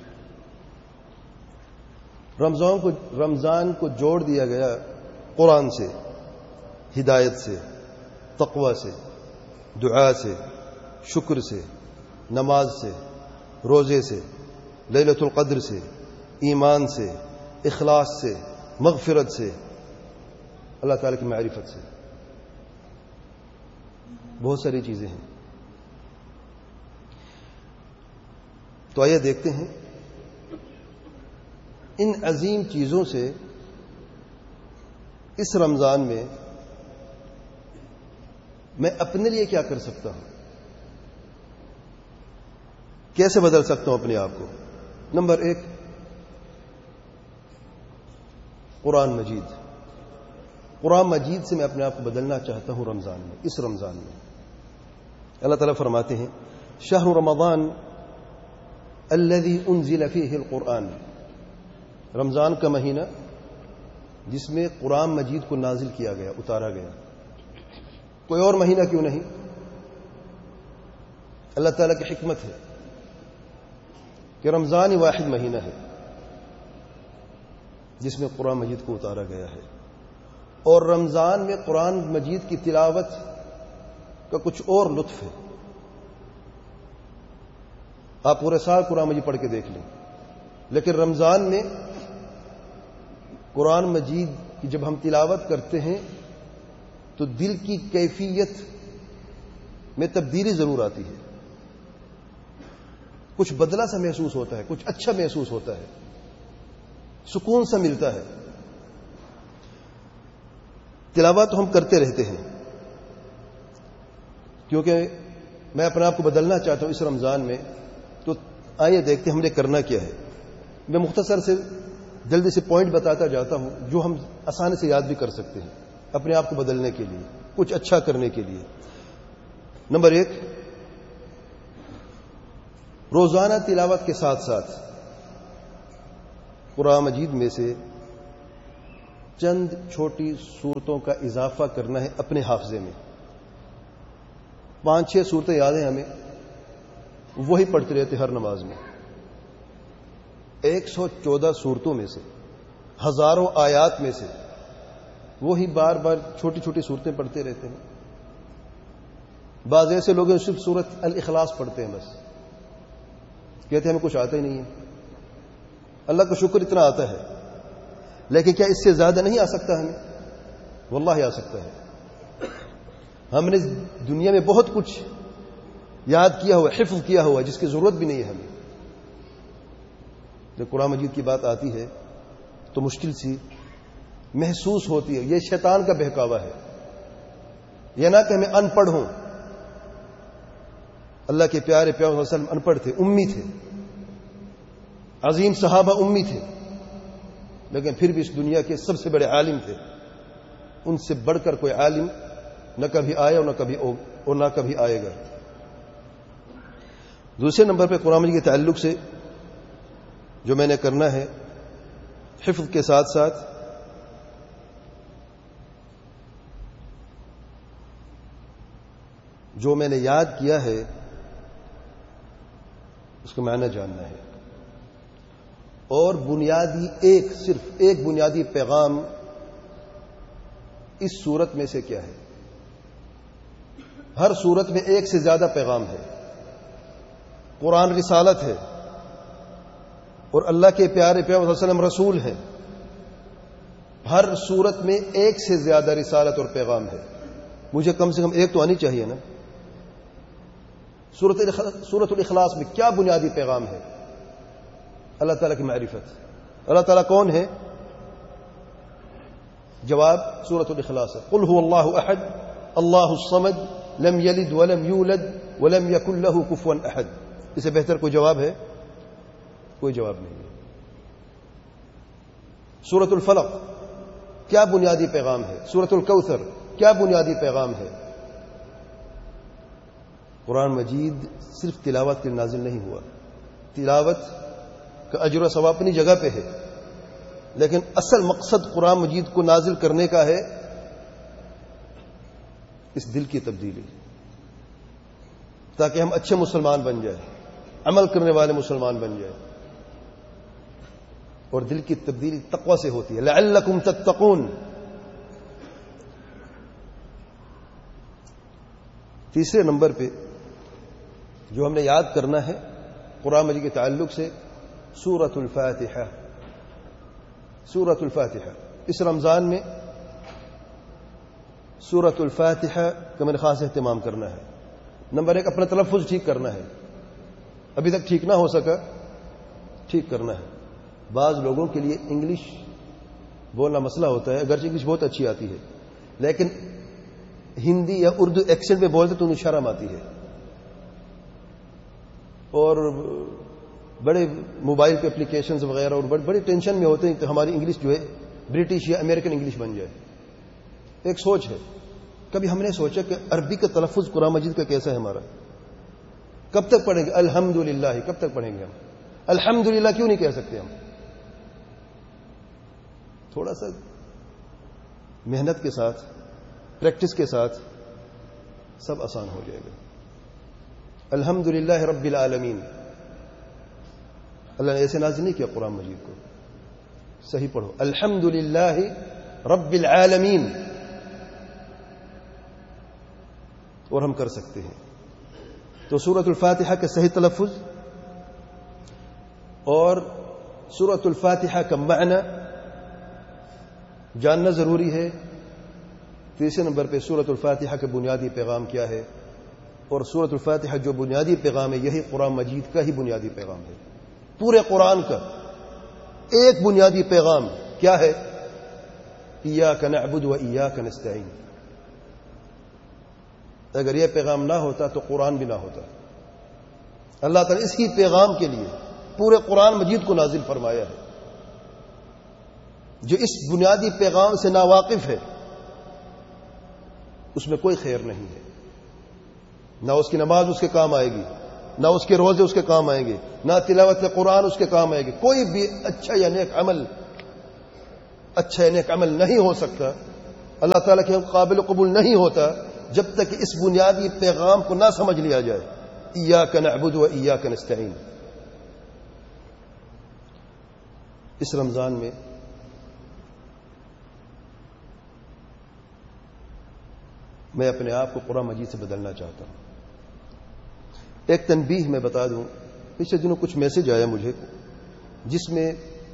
[SPEAKER 1] رمضان کو رمضان کو جوڑ دیا گیا قرآن سے, ہدایت سے, تقوی سے, دعا سے, شکر سے, نماز سے, روزے سے, لیلۃ القدر سے, ایمان سے, اخلاص سے, مغفرت سے, اللہ تعالیٰ کی معرفت سے. بہت ساری چیزیں ہیں. تو آئیے دیکھتے ہیں ان عظیم چیزوں سے اس رمضان میں میں اپنے لیے کیا کر سکتا ہوں, کیسے بدل سکتا ہوں اپنے آپ کو. نمبر ایک, قرآن مجید. قرآن مجید سے میں اپنے آپ کو بدلنا چاہتا ہوں رمضان میں, اس رمضان میں. اللہ تعالیٰ فرماتے ہیں شہر رمضان الذي انزل فيه القرآن. رمضان کا مہینہ جس میں قرآن مجید کو نازل کیا گیا, اتارا گیا. کوئی اور مہینہ کیوں نہیں؟ اللہ تعالیٰ کی حکمت ہے کہ رمضان ہی واحد مہینہ ہے جس میں قرآن مجید کو اتارا گیا ہے. اور رمضان میں قرآن مجید کی تلاوت کا کچھ اور لطف ہے. آپ پورے سال قرآن مجید پڑھ کے دیکھ لیں, لیکن رمضان میں قرآن مجید کی جب ہم تلاوت کرتے ہیں تو دل کی کیفیت میں تبدیلی ضرور آتی ہے. کچھ بدلا سا محسوس ہوتا ہے, کچھ اچھا محسوس ہوتا ہے, سکون سا ملتا ہے. تلاوت ہم کرتے رہتے ہیں کیونکہ میں اپنے آپ کو بدلنا چاہتا ہوں اس رمضان میں. تو آئیے دیکھتے ہم نے کرنا کیا ہے. میں مختصر سے جلدی سے پوائنٹ بتاتا جاتا ہوں جو ہم آسانی سے یاد بھی کر سکتے ہیں اپنے آپ کو بدلنے کے لیے, کچھ اچھا کرنے کے لیے. نمبر ایک, روزانہ تلاوت کے ساتھ ساتھ قرآن مجید میں سے چند چھوٹی صورتوں کا اضافہ کرنا ہے اپنے حافظے میں. پانچ چھ صورتیں یاد ہیں ہمیں، وہی پڑھتے رہتے ہر نماز میں. ایک سو چودہ صورتوں میں سے، ہزاروں آیات میں سے وہی بار بار چھوٹی چھوٹی صورتیں پڑھتے رہتے ہیں. بعض ایسے لوگ ہیں صرف سورت الاخلاص پڑھتے ہیں، بس کہتے ہیں ہمیں کچھ آتا ہی نہیں ہے. اللہ کا شکر اتنا آتا ہے، لیکن کیا اس سے زیادہ نہیں آ سکتا ہمیں؟ واللہ آ سکتا ہے. ہم نے دنیا میں بہت کچھ یاد کیا ہوا، حفظ کیا ہوا، جس کی ضرورت بھی نہیں ہے ہمیں. جب قرآن مجید کی بات آتی ہے تو مشکل سی محسوس ہوتی ہے. یہ شیطان کا بہکاوا ہے. یہ نہ کہ ہمیں ان پڑھ ہوں. اللہ کے پیارے پیارے صلی اللہ علیہ وسلم ان پڑھ تھے، امی تھے، عظیم صحابہ امی تھے، لیکن پھر بھی اس دنیا کے سب سے بڑے عالم تھے. ان سے بڑھ کر کوئی عالم نہ کبھی آیا اور نہ کبھی اور نہ کبھی آئے گا. دوسرے نمبر پہ قرآن مجید کے تعلق سے جو میں نے کرنا ہے، حفظ کے ساتھ ساتھ جو میں نے یاد کیا ہے اس کا معنی جاننا ہے. اور بنیادی ایک صرف ایک بنیادی پیغام اس صورت میں سے کیا ہے؟ ہر صورت میں ایک سے زیادہ پیغام ہے. قرآن رسالت ہے اور اللہ کے پیارے پیارے صلی اللہ علیہ وسلم رسول ہیں. ہر صورت میں ایک سے زیادہ رسالت اور پیغام ہے. مجھے کم سے کم ایک تو آنی چاہیے نا. سورۃ الاخلاص میں کیا بنیادی پیغام ہے؟ اللہ تعالیٰ کی معرفت. اللہ تعالیٰ کون ہے؟ جواب سورۃ الاخلاص ہے. قل هو اللہ احد اللہ الصمد لم یلد ولم یولد ولم یکن له کفوا احد. اسے بہتر کوئی جواب ہے؟ کوئی جواب نہیں ہے. سورۃ الفلق کیا بنیادی پیغام ہے؟ سورۃ الکوثر کیا بنیادی پیغام ہے؟ قرآن مجید صرف تلاوت کے نازل نہیں ہوا. تلاوت کا اجر و ثواب اپنی جگہ پہ ہے، لیکن اصل مقصد قرآن مجید کو نازل کرنے کا ہے اس دل کی تبدیلی، تاکہ ہم اچھے مسلمان بن جائیں، عمل کرنے والے مسلمان بن جائیں. اور دل کی تبدیلی تقوی سے ہوتی ہے. لعلکم تتقون. تیسرے نمبر پہ جو ہم نے یاد کرنا ہے قرآن مجید کے تعلق سے، سورۃ الفاتحہ. سورۃ الفاتحہ اس رمضان میں سورۃ الفاتحہ کا میرے خاص اہتمام کرنا ہے. نمبر ایک، اپنا تلفظ ٹھیک کرنا ہے. ابھی تک ٹھیک نہ ہو سکا، ٹھیک کرنا ہے. بعض لوگوں کے لیے انگلش بولنا مسئلہ ہوتا ہے، اگرچہ انگلش بہت اچھی آتی ہے، لیکن ہندی یا اردو ایکسنٹ میں بولتے تو انہیں شرم آتی ہے. اور بڑے موبائل پہ اپلیکیشنز وغیرہ اور بڑے بڑے ٹینشن میں ہوتے ہیں کہ ہماری انگلش جو ہے برٹش یا امریکن انگلش بن جائے. ایک سوچ ہے. کبھی ہم نے سوچا کہ عربی کا تلفظ قرآن مجید کا کیسا ہے ہمارا؟ کب تک پڑھیں گے الحمدللہ؟ کب تک پڑھیں گے ہم الحمدللہ؟ کیوں نہیں کہہ سکتے ہم؟ تھوڑا سا محنت کے ساتھ، پریکٹس کے ساتھ سب آسان ہو جائے گا. الحمدللہ رب العالمین. اللہ نے ایسے نازل نہیں کیا قرآن مجید کو. صحیح پڑھو، الحمدللہ رب العالمین. اور ہم کر سکتے ہیں. تو سورۃ الفاتحہ کا صحیح تلفظ اور سورۃ الفاتحہ کا معنی جاننا ضروری ہے. تیسرے نمبر پہ سورۃ الفاتحہ کا بنیادی پیغام کیا ہے؟ اور سورۃ الفاتحہ جو بنیادی پیغام ہے یہی قرآن مجید کا ہی بنیادی پیغام ہے. پورے قرآن کا ایک بنیادی پیغام کیا ہے؟ ایاک نعبد و ایاک نستعین. اگر یہ پیغام نہ ہوتا تو قرآن بھی نہ ہوتا. اللہ تعالیٰ اسی پیغام کے لیے پورے قرآن مجید کو نازل فرمایا ہے. جو اس بنیادی پیغام سے ناواقف ہے اس میں کوئی خیر نہیں ہے. نہ اس کی نماز اس کے کام آئے گی، نہ اس کے روزے اس کے کام آئیں گے، نہ تلاوت قرآن اس کے کام آئے گی. کوئی بھی اچھا یا نیک عمل اچھا نیک عمل نہیں ہو سکتا، اللہ تعالیٰ کے قابل قبول نہیں ہوتا جب تک کہ اس بنیادی پیغام کو نہ سمجھ لیا جائے، ایاک نعبد و ایاک نستعین۔ اس رمضان میں میں اپنے آپ کو قرآن مجید سے بدلنا چاہتا ہوں۔ ایک تنبیہ میں بتا دوں، پچھلے دنوں کچھ میسج آیا مجھے جس میں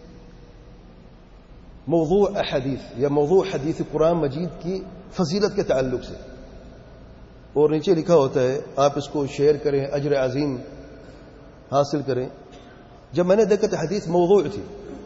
[SPEAKER 1] موضوع احادیث یا موضوع حدیث قرآن مجید کی فضیلت کے تعلق سے، اور نیچے لکھا ہوتا ہے آپ اس کو شیئر کریں، اجر عظیم حاصل کریں۔ جب میں نے دیکھا تو حدیث موضوع تھی۔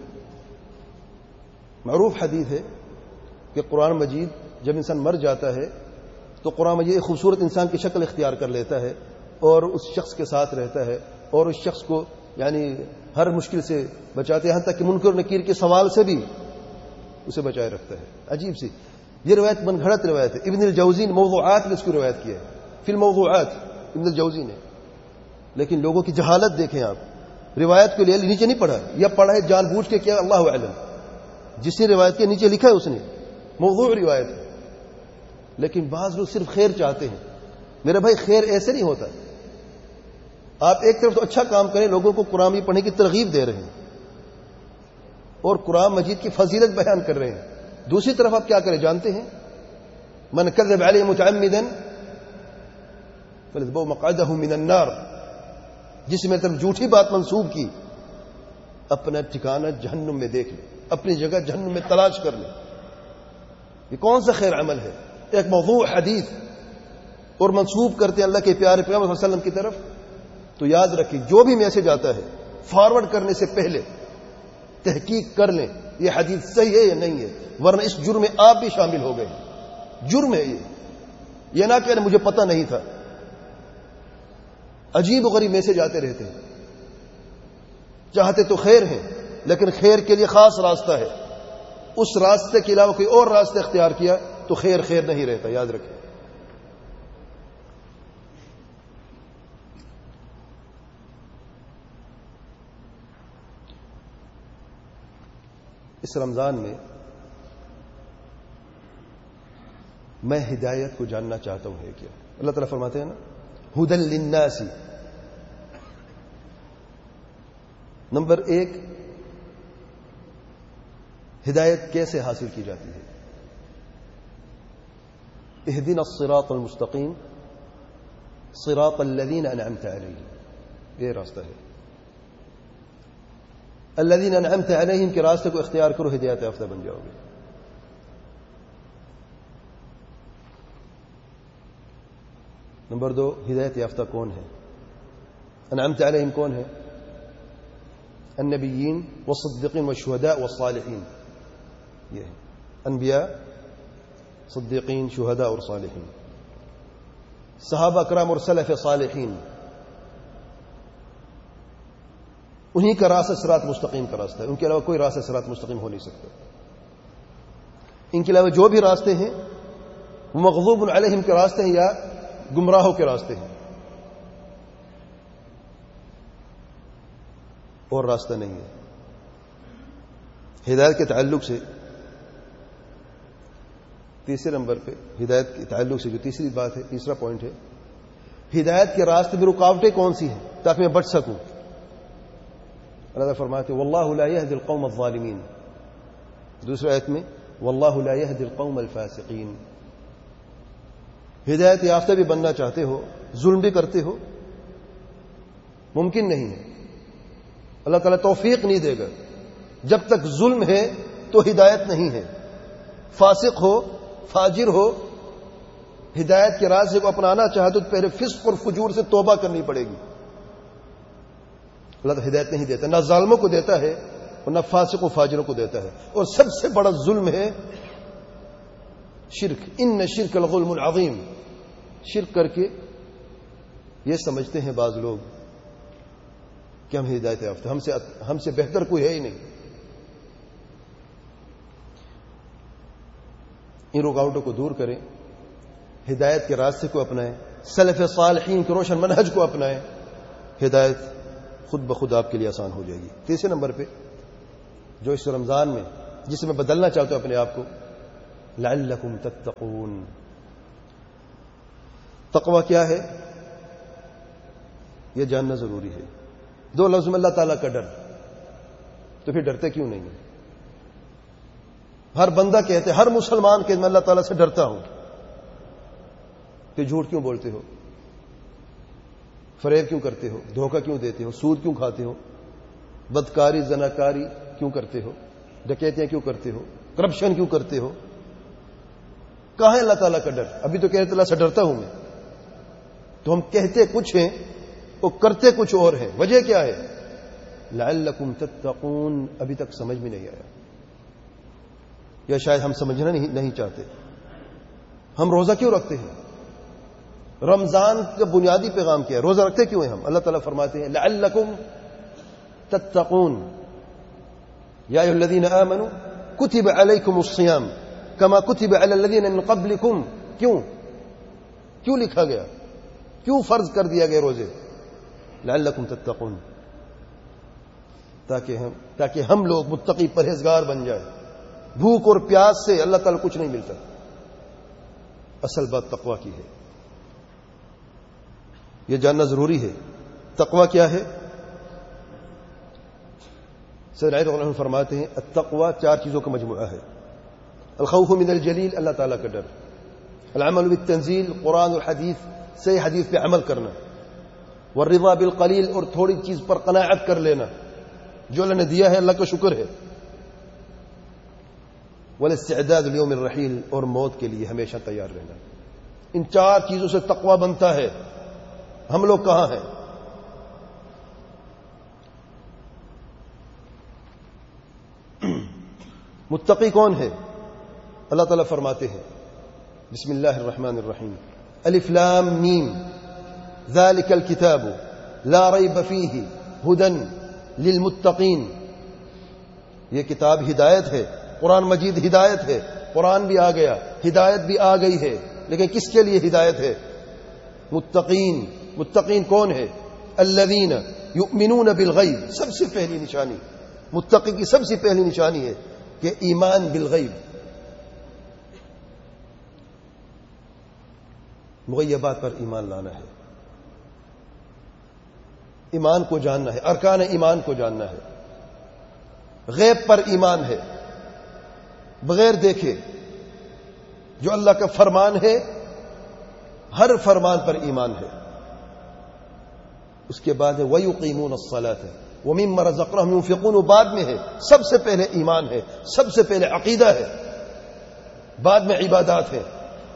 [SPEAKER 1] معروف حدیث ہے کہ قرآن مجید جب انسان مر جاتا ہے تو قرآن مجید ایک خوبصورت انسان کی شکل اختیار کر لیتا ہے اور اس شخص کے ساتھ رہتا ہے اور اس شخص کو یعنی ہر مشکل سے بچاتے ہیں، یہاں تک کہ منکر و نکیر کے سوال سے بھی اسے بچائے رکھتا ہے۔ عجیب سی یہ روایت من گھڑت روایت ہے، ابن الجوزی نے موضوعات میں اس کی روایت کی ہے، فی الموضوعات ابن الجوزی نے۔ لیکن لوگوں کی جہالت دیکھیں آپ، روایت کو لے نیچے نہیں پڑھا، یا پڑھا ہے جان بوجھ کے کیا اللہ اعلم، جس نے روایت کے نیچے لکھا ہے اس نے موضوع روایت ہے۔ لیکن بعض لوگ صرف خیر چاہتے ہیں۔ میرے بھائی خیر ایسے نہیں ہوتا۔ آپ ایک طرف تو اچھا کام کریں، لوگوں کو قرآن مجید پڑھنے کی ترغیب دے رہے ہیں اور قرآن مجید کی فضیلت بیان کر رہے ہیں، دوسری طرف آپ کیا کریں جانتے ہیں؟ من کذب علی متعمدا فليتبوأ مقعده من النار، جس میں طرف جھوٹی بات منسوب کی اپنا ٹھکانہ جہنم میں دیکھ لے، اپنی جگہ جہنم میں تلاش کر لے۔ یہ کون سا خیر عمل ہے؟ ایک موضوع حدیث اور منسوب کرتے ہیں اللہ کے پیارے پیغمبر صلی اللہ علیہ وسلم کی طرف۔ تو یاد رکھیں جو بھی میسج آتا ہے فارورڈ کرنے سے پہلے تحقیق کر لیں یہ حدیث صحیح ہے یا نہیں ہے، ورنہ اس جرم میں آپ بھی شامل ہو گئے۔ جرم ہے یہ یہ نہ کہ مجھے پتہ نہیں تھا۔ عجیب و غریب میسج آتے رہتے ہیں، چاہتے تو خیر ہیں لیکن خیر کے لیے خاص راستہ ہے، اس راستے کے علاوہ کوئی اور راستہ اختیار کیا تو خیر خیر نہیں رہتا، یاد رکھیں۔ اس رمضان میں میں ہدایت کو جاننا چاہتا ہوں ہے کیا؟ اللہ تعالیٰ فرماتے ہیں نا ہدی للناس۔ نمبر ایک، ہدایت کیسے حاصل کی جاتی ہے؟ اہدنا الصراط المستقیم صراط الذین انعمت علیہم، یہ راستہ ہے۔ الذین انعمت علیہم کے راستے کو اختیار کرو، ہدایت یافتہ بن جاؤ گے۔ نمبر دو، ہدایت یافتہ کون ہے؟ انعمت علیہم کون ہے؟ النبیین والصدیقین والشہداء والصالحین، یہ ہے انبیاء، صدیقین، شہداء اور صالحین، صحابہ کرام اور سلف صالحین، انہی کا راستہ صراط مستقیم کا راستہ ہے، ان کے علاوہ کوئی راستہ صراط مستقیم ہو نہیں سکتا۔ ان کے علاوہ جو بھی راستے ہیں وہ مغضوب علیہم کے راستے ہیں یا گمراہوں کے راستے ہیں، اور راستہ نہیں ہے۔ ہدایت کے تعلق سے تیسرے نمبر پہ، ہدایت کے تعلق سے جو تیسری بات ہے، تیسرا پوائنٹ ہے، ہدایت کے راستے میں رکاوٹیں کون سی ہیں تاکہ میں بچ سکوں؟ اللہ تعالیٰ فرماتے ہیں واللہ لا يهدي القوم الظالمین، دوسرے آیت میں واللہ لا يهدي القوم الفاسقین۔ ہدایت یافتہ بھی بننا چاہتے ہو، ظلم بھی کرتے ہو، ممکن نہیں ہے، اللہ تعالیٰ توفیق نہیں دے گا۔ جب تک ظلم ہے تو ہدایت نہیں ہے، فاسق ہو، فاجر ہو، ہدایت کے راستے کو اپنانا چاہتے تو پہلے فسق اور فجور سے توبہ کرنی پڑے گی۔ اللہ تعالیٰ ہدایت نہیں دیتا، نہ ظالموں کو دیتا ہے اور نہ فاسق و فاجروں کو دیتا ہے۔ اور سب سے بڑا ظلم ہے شرک، ان شرک الظلم العظیم۔ شرک کر کے یہ سمجھتے ہیں بعض لوگ کہ ہم ہدایت یافتہ، ہم سے ہم سے بہتر کوئی ہے ہی نہیں۔ ان رکاوٹوں کو دور کریں، ہدایت کے راستے کو اپنائیں، سلف صالحین کے روشن منہج کو اپنائیں، ہدایت خود بخود آپ کے لیے آسان ہو جائے گی۔ تیسرے نمبر پہ جو اس رمضان میں جسے میں بدلنا چاہتا ہوں اپنے آپ کو، لعلکم تتقون۔ تقوی کیا ہے یہ جاننا ضروری ہے۔ دو لفظ میں اللہ تعالیٰ کا ڈر، تو پھر ڈرتے کیوں نہیں ہیں؟ ہر بندہ کہتے، ہر مسلمان کہ میں اللہ تعالیٰ سے ڈرتا ہوں، کہ جھوٹ کیوں بولتے ہو، فریب کیوں کرتے ہو، دھوکہ کیوں دیتے ہو، سود کیوں کھاتے ہو، بدکاری زناکاری کیوں کرتے ہو، ڈکیتیاں کیوں کرتے ہو، کرپشن کیوں کرتے ہو؟ کہاں ہے اللہ تعالیٰ کا ڈر؟ ابھی تو کہتے اللہ سے ڈرتا ہوں میں، تو ہم کہتے کچھ ہیں وہ کرتے کچھ اور ہیں، وجہ کیا ہے؟ لعلکم تتقون۔ ابھی تک سمجھ میں نہیں آیا، یا شاید ہم سمجھنا نہیں نہیں چاہتے۔ ہم روزہ کیوں رکھتے ہیں؟ رمضان کا بنیادی پیغام کیا ہے؟ روزہ رکھتے کیوں ہیں ہم؟ اللہ تعالیٰ فرماتے ہیں لعلکم تتقون یا ایھا الذین آمنوا کتب علیکم الصیام کما کتب علی الذین من قبلکم۔ کیوں کیوں لکھا گیا؟ کیوں فرض کر دیا گیا روزے؟ لعلکم تتقون، تاکہ ہم تاکہ ہم لوگ متقی پرہیزگار بن جائیں۔ بھوک اور پیاس سے اللہ تعالیٰ کچھ نہیں ملتا، اصل بات تقوی کی ہے، یہ جاننا ضروری ہے۔ تقوی کیا ہے؟ سید رضی اللہ عنہ فرماتے ہیں التقوی چار چیزوں کا مجموعہ ہے۔ الخوف من الجلیل، اللہ تعالیٰ کا ڈر، العمل بالتنزیل، قرآن اور حدیث صحیح حدیث پہ عمل کرنا، والرضا بالقلیل، اور تھوڑی چیز پر قناعت کر لینا، جو اللہ نے دیا ہے اللہ کا شکر ہے، والاستعداد لیوم الرحیل، اور موت کے لیے ہمیشہ تیار رہنا۔ ان چار چیزوں سے تقوی بنتا ہے۔ ہم لوگ کہاں ہیں؟ متقی کون ہے؟ اللہ تعالیٰ فرماتے ہیں بسم اللہ الرحمن الرحیم الف لام میم ذالک الکتاب لا ریب فیہ ھدی للمتقین۔ یہ کتاب ہدایت ہے، قرآن مجید ہدایت ہے، قرآن بھی آ گیا، ہدایت بھی آ گئی ہے، لیکن کس کے لیے ہدایت ہے؟ متقین۔ متقین کون ہے؟ الذین یؤمنون بالغیب۔ سب سے پہلی نشانی، متقی کی سب سے پہلی نشانی ہے کہ ایمان بالغیب، مغیبات پر ایمان لانا ہے، ایمان کو جاننا ہے، ارکان ایمان کو جاننا ہے، غیب پر ایمان ہے، بغیر دیکھے جو اللہ کا فرمان ہے ہر فرمان پر ایمان ہے۔ اس کے بعد ہے وَيُقِيمُونَ الصَّلَاةَ وَمِمَّا رَزَقْنَاهُمْ يُنْفِقُونَ، بعد میں ہے، سب سے پہلے ایمان ہے، سب سے پہلے عقیدہ ہے، بعد میں عبادات ہے۔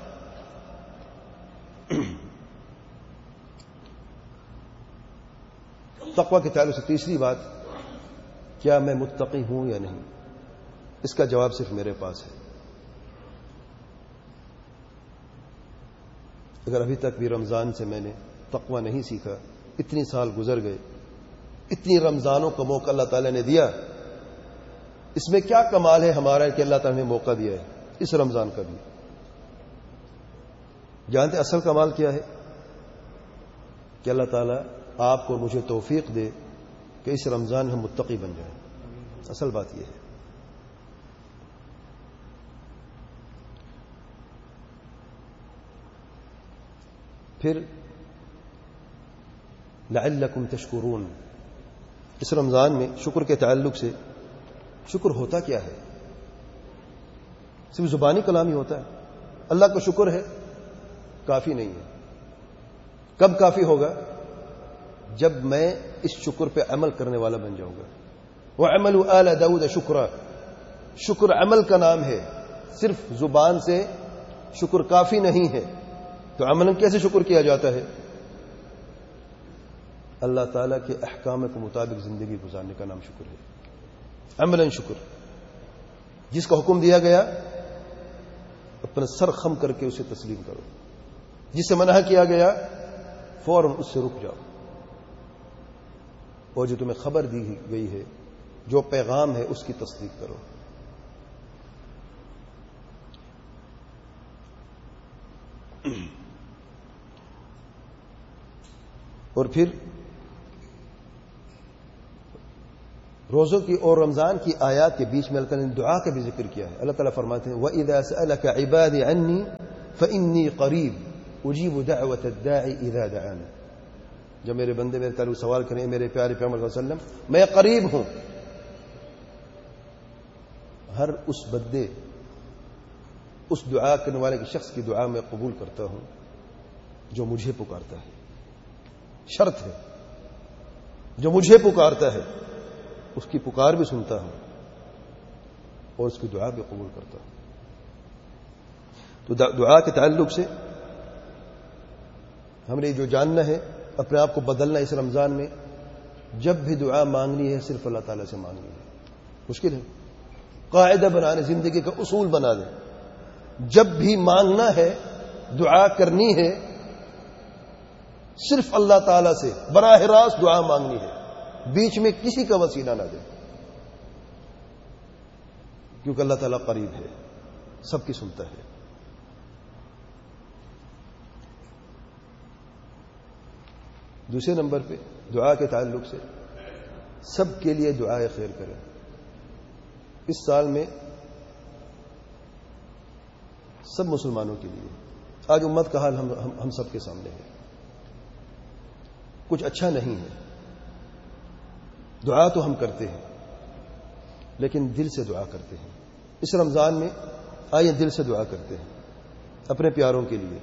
[SPEAKER 1] تقوی کے تعلق سے تیسری بات، کیا میں متقی ہوں یا نہیں؟ اس کا جواب صرف میرے پاس ہے۔ اگر ابھی تک بھی رمضان سے میں نے تقوی نہیں سیکھا، اتنی سال گزر گئے، اتنی رمضانوں کا موقع اللہ تعالیٰ نے دیا، اس میں کیا کمال ہے ہمارا کہ اللہ تعالیٰ نے موقع دیا ہے اس رمضان کا بھی؟ جانتے اصل کمال کیا ہے؟ کہ اللہ تعالیٰ آپ کو مجھے توفیق دے کہ اس رمضان میں ہم متقی بن جائیں۔ اصل بات یہ ہے۔ پھر لعلکم تشکرون، اس رمضان میں شکر کے تعلق سے، شکر ہوتا کیا ہے؟ صرف زبانی کلام ہی ہوتا ہے؟ اللہ کا شکر ہے کافی نہیں ہے۔ کب کافی ہوگا؟ جب میں اس شکر پہ عمل کرنے والا بن جاؤں گا۔ وَعَمَلُوا آلَ دَاوُدَ شُكْرًا، شکر عمل کا نام ہے، صرف زبان سے شکر کافی نہیں ہے۔ تو عملاً کیسے شکر کیا جاتا ہے؟ اللہ تعالیٰ کے احکام کے مطابق زندگی گزارنے کا نام شکر ہے۔ عملاً شکر، جس کا حکم دیا گیا اپنا سر خم کر کے اسے تسلیم کرو، جس سے منع کیا گیا فوراً اس سے رک جاؤ، اور جو تمہیں خبر دی گئی ہے، جو پیغام ہے، اس کی تصدیق کرو۔ اور پھر روزوں کی اور رمضان کی آیات کے بیچ میں اللہ تعالیٰ نے دعا کا بھی ذکر کیا ہے. اللہ تعالیٰ فرماتے ہیں وَإِذَا سَأَلَكَ عِبَادِي عَنِّي فَإِنِّي قَرِيبٌ أُجِيبُ دَعْوَةَ الدَّاعِ إِذَا دَعَانِ. جب میرے بندے میرے تعلق سوال کریں میرے پیارے پیغمبر صلی اللہ علیہ وسلم میں قریب ہوں، ہر اس بندے اس دعا کرنے والے شخص کی دعا میں قبول کرتا ہوں جو مجھے پکارتا ہے. شرط ہے، جو مجھے پکارتا ہے اس کی پکار بھی سنتا ہوں اور اس کی دعا بھی قبول کرتا ہوں. تو دعا کے تعلق سے ہم نے جو جاننا ہے، اپنے آپ کو بدلنا اس رمضان میں. جب بھی دعا مانگنی ہے صرف اللہ تعالیٰ سے مانگنی ہے. مشکل ہے، قاعدہ بنانے، زندگی کا اصول بنا دیں. جب بھی مانگنا ہے، دعا کرنی ہے، صرف اللہ تعالیٰ سے براہ راست دعا مانگنی ہے، بیچ میں کسی کا وسیلہ نہ دیں. کیونکہ اللہ تعالیٰ قریب ہے، سب کی سنتا ہے. دوسرے نمبر پہ دعا کے تعلق سے سب کے لیے دعائے خیر کریں. اس سال میں سب مسلمانوں کے لیے، آج امت کا حال ہم, ہم, ہم سب کے سامنے ہے. کچھ اچھا نہیں ہے. دعا تو ہم کرتے ہیں لیکن دل سے دعا کرتے ہیں. اس رمضان میں آئیے دل سے دعا کرتے ہیں اپنے پیاروں کے لیے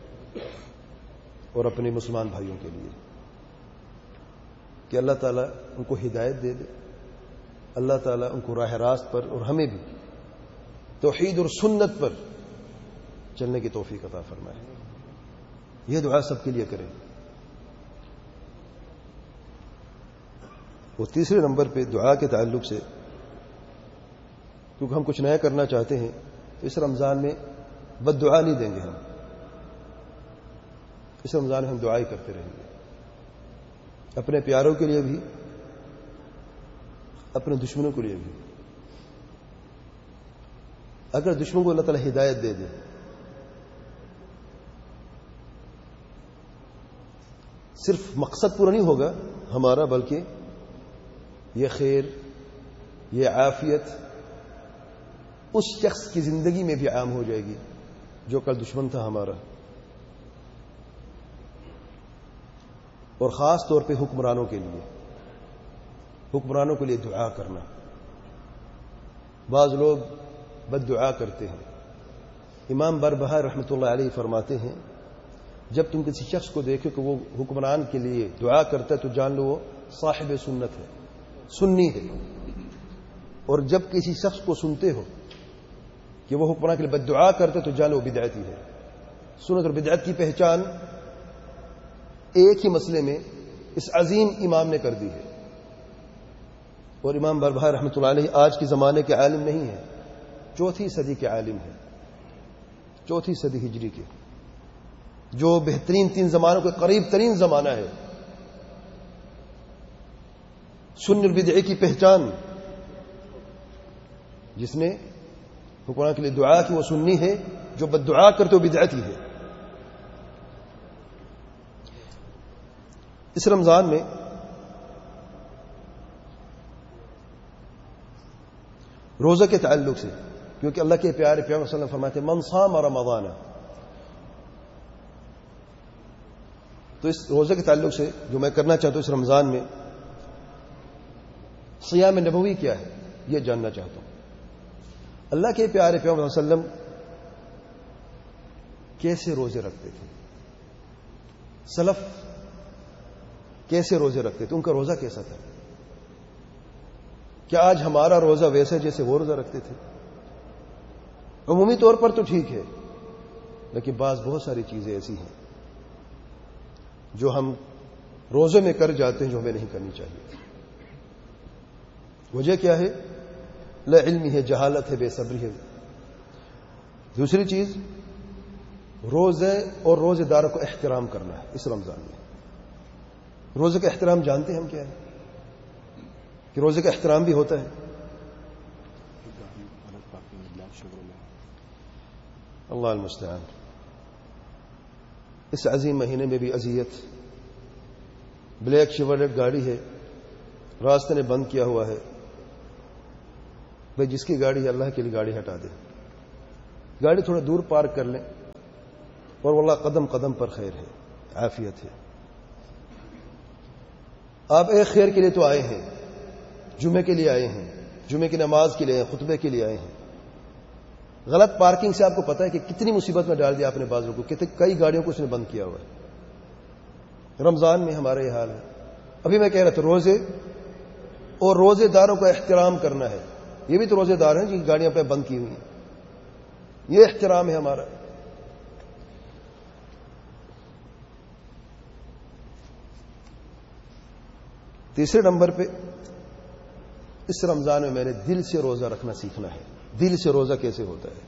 [SPEAKER 1] اور اپنے مسلمان بھائیوں کے لیے کہ اللہ تعالیٰ ان کو ہدایت دے دے، اللہ تعالیٰ ان کو راہ راست پر اور ہمیں بھی توحید اور سنت پر چلنے کی توفیق عطا فرمائے. یہ دعا سب کے لیے کریں. اور تیسرے نمبر پہ دعا کے تعلق سے، کیونکہ ہم کچھ نیا کرنا چاہتے ہیں تو اس رمضان میں بد دعا نہیں دیں گے. ہم اس رمضان میں ہم دعائی کرتے رہیں گے، اپنے پیاروں کے لیے بھی، اپنے دشمنوں کے لیے بھی. اگر دشمن کو اللہ تعالیٰ ہدایت دے دے، صرف مقصد پورا نہیں ہوگا ہمارا، بلکہ یہ خیر، یہ عافیت اس شخص کی زندگی میں بھی عام ہو جائے گی جو کل دشمن تھا ہمارا. اور خاص طور پہ حکمرانوں کے لیے، حکمرانوں کے لیے دعا کرنا. بعض لوگ بد دعا کرتے ہیں. امام بربہار رحمۃ اللہ علیہ فرماتے ہیں جب تم کسی شخص کو دیکھو کہ وہ حکمران کے لیے دعا کرتا ہے تو جان لو وہ صاحب سنت ہے، سنی ہے. اور جب کسی شخص کو سنتے ہو کہ وہ حکمران کے لیے بد دعا کرتا ہے تو جان لو وہ بدعتی ہے. سنت اور بدعت کی پہچان ایک ہی مسئلے میں اس عظیم امام نے کر دی ہے. اور امام بربہار رحمۃ اللہ علیہ آج کے زمانے کے عالم نہیں ہے، چوتھی صدی کے عالم ہیں، چوتھی صدی ہجری کے، جو بہترین تین زمانوں کے قریب ترین زمانہ ہے. سنی اور بدعی کی پہچان، جس نے حکمران کے لیے دعا کی وہ سنی ہے، جو بد دعا کرتے وہ بدعتی ہے. اس رمضان میں روزہ کے تعلق سے، کیونکہ اللہ کے پیارے پیغمبر صلی اللہ علیہ وسلم فرماتے ہیں من صام رمضان، تو اس روزے کے تعلق سے جو میں کرنا چاہتا ہوں اس رمضان میں، صیام نبوی کیا ہے یہ جاننا چاہتا ہوں. اللہ کے پیارے پیغمبر صلی اللہ علیہ وسلم کیسے روزے رکھتے تھے، سلف کیسے روزے رکھتے تھے، ان کا روزہ کیسا تھا. کیا آج ہمارا روزہ ویسا جیسے وہ روزہ رکھتے تھے؟ عمومی طور پر تو ٹھیک ہے، لیکن بعض بہت ساری چیزیں ایسی ہیں جو ہم روزے میں کر جاتے ہیں جو ہمیں نہیں کرنی چاہیے. وجہ کیا ہے؟ لا علمی ہے، جہالت ہے، بے صبری ہے. دوسری چیز روزے اور روزے داروں کو احترام کرنا ہے. اس رمضان میں روزے کا احترام جانتے ہیں ہم کیا ہے؟ کہ روزے کا احترام بھی ہوتا ہے. اللہ المستعان. اس عظیم مہینے میں بھی اذیت. بلیک شیورلیٹ گاڑی ہے، راستے نے بند کیا ہوا ہے، بھائی جس کی گاڑی ہے اللہ کے لیے گاڑی ہٹا دے, گاڑی تھوڑا دور پارک کر لیں, اور واللہ قدم قدم پر خیر ہے, عافیت ہے. آپ ایک خیر کے لیے تو آئے ہیں, جمعے کے لیے آئے ہیں, جمعے کی نماز کے لیے آئے ہیں, خطبے کے لیے آئے ہیں. غلط پارکنگ سے آپ کو پتا ہے کہ کتنی مصیبت میں ڈال دیا آپ نے بعض لوگوں کو, کئی گاڑیوں کو اس نے بند کیا ہوا ہے. رمضان میں ہمارا یہ حال ہے. ابھی میں کہہ رہا تھا روزے اور روزے داروں کا احترام کرنا ہے. یہ بھی تو روزے دار ہیں جن کی گاڑیاں پہ بند کی ہوئی ہیں, یہ احترام ہے ہمارا. تیسرے نمبر پہ اس رمضان میں میں نے دل سے روزہ رکھنا سیکھنا ہے. دل سے روزہ کیسے ہوتا ہے؟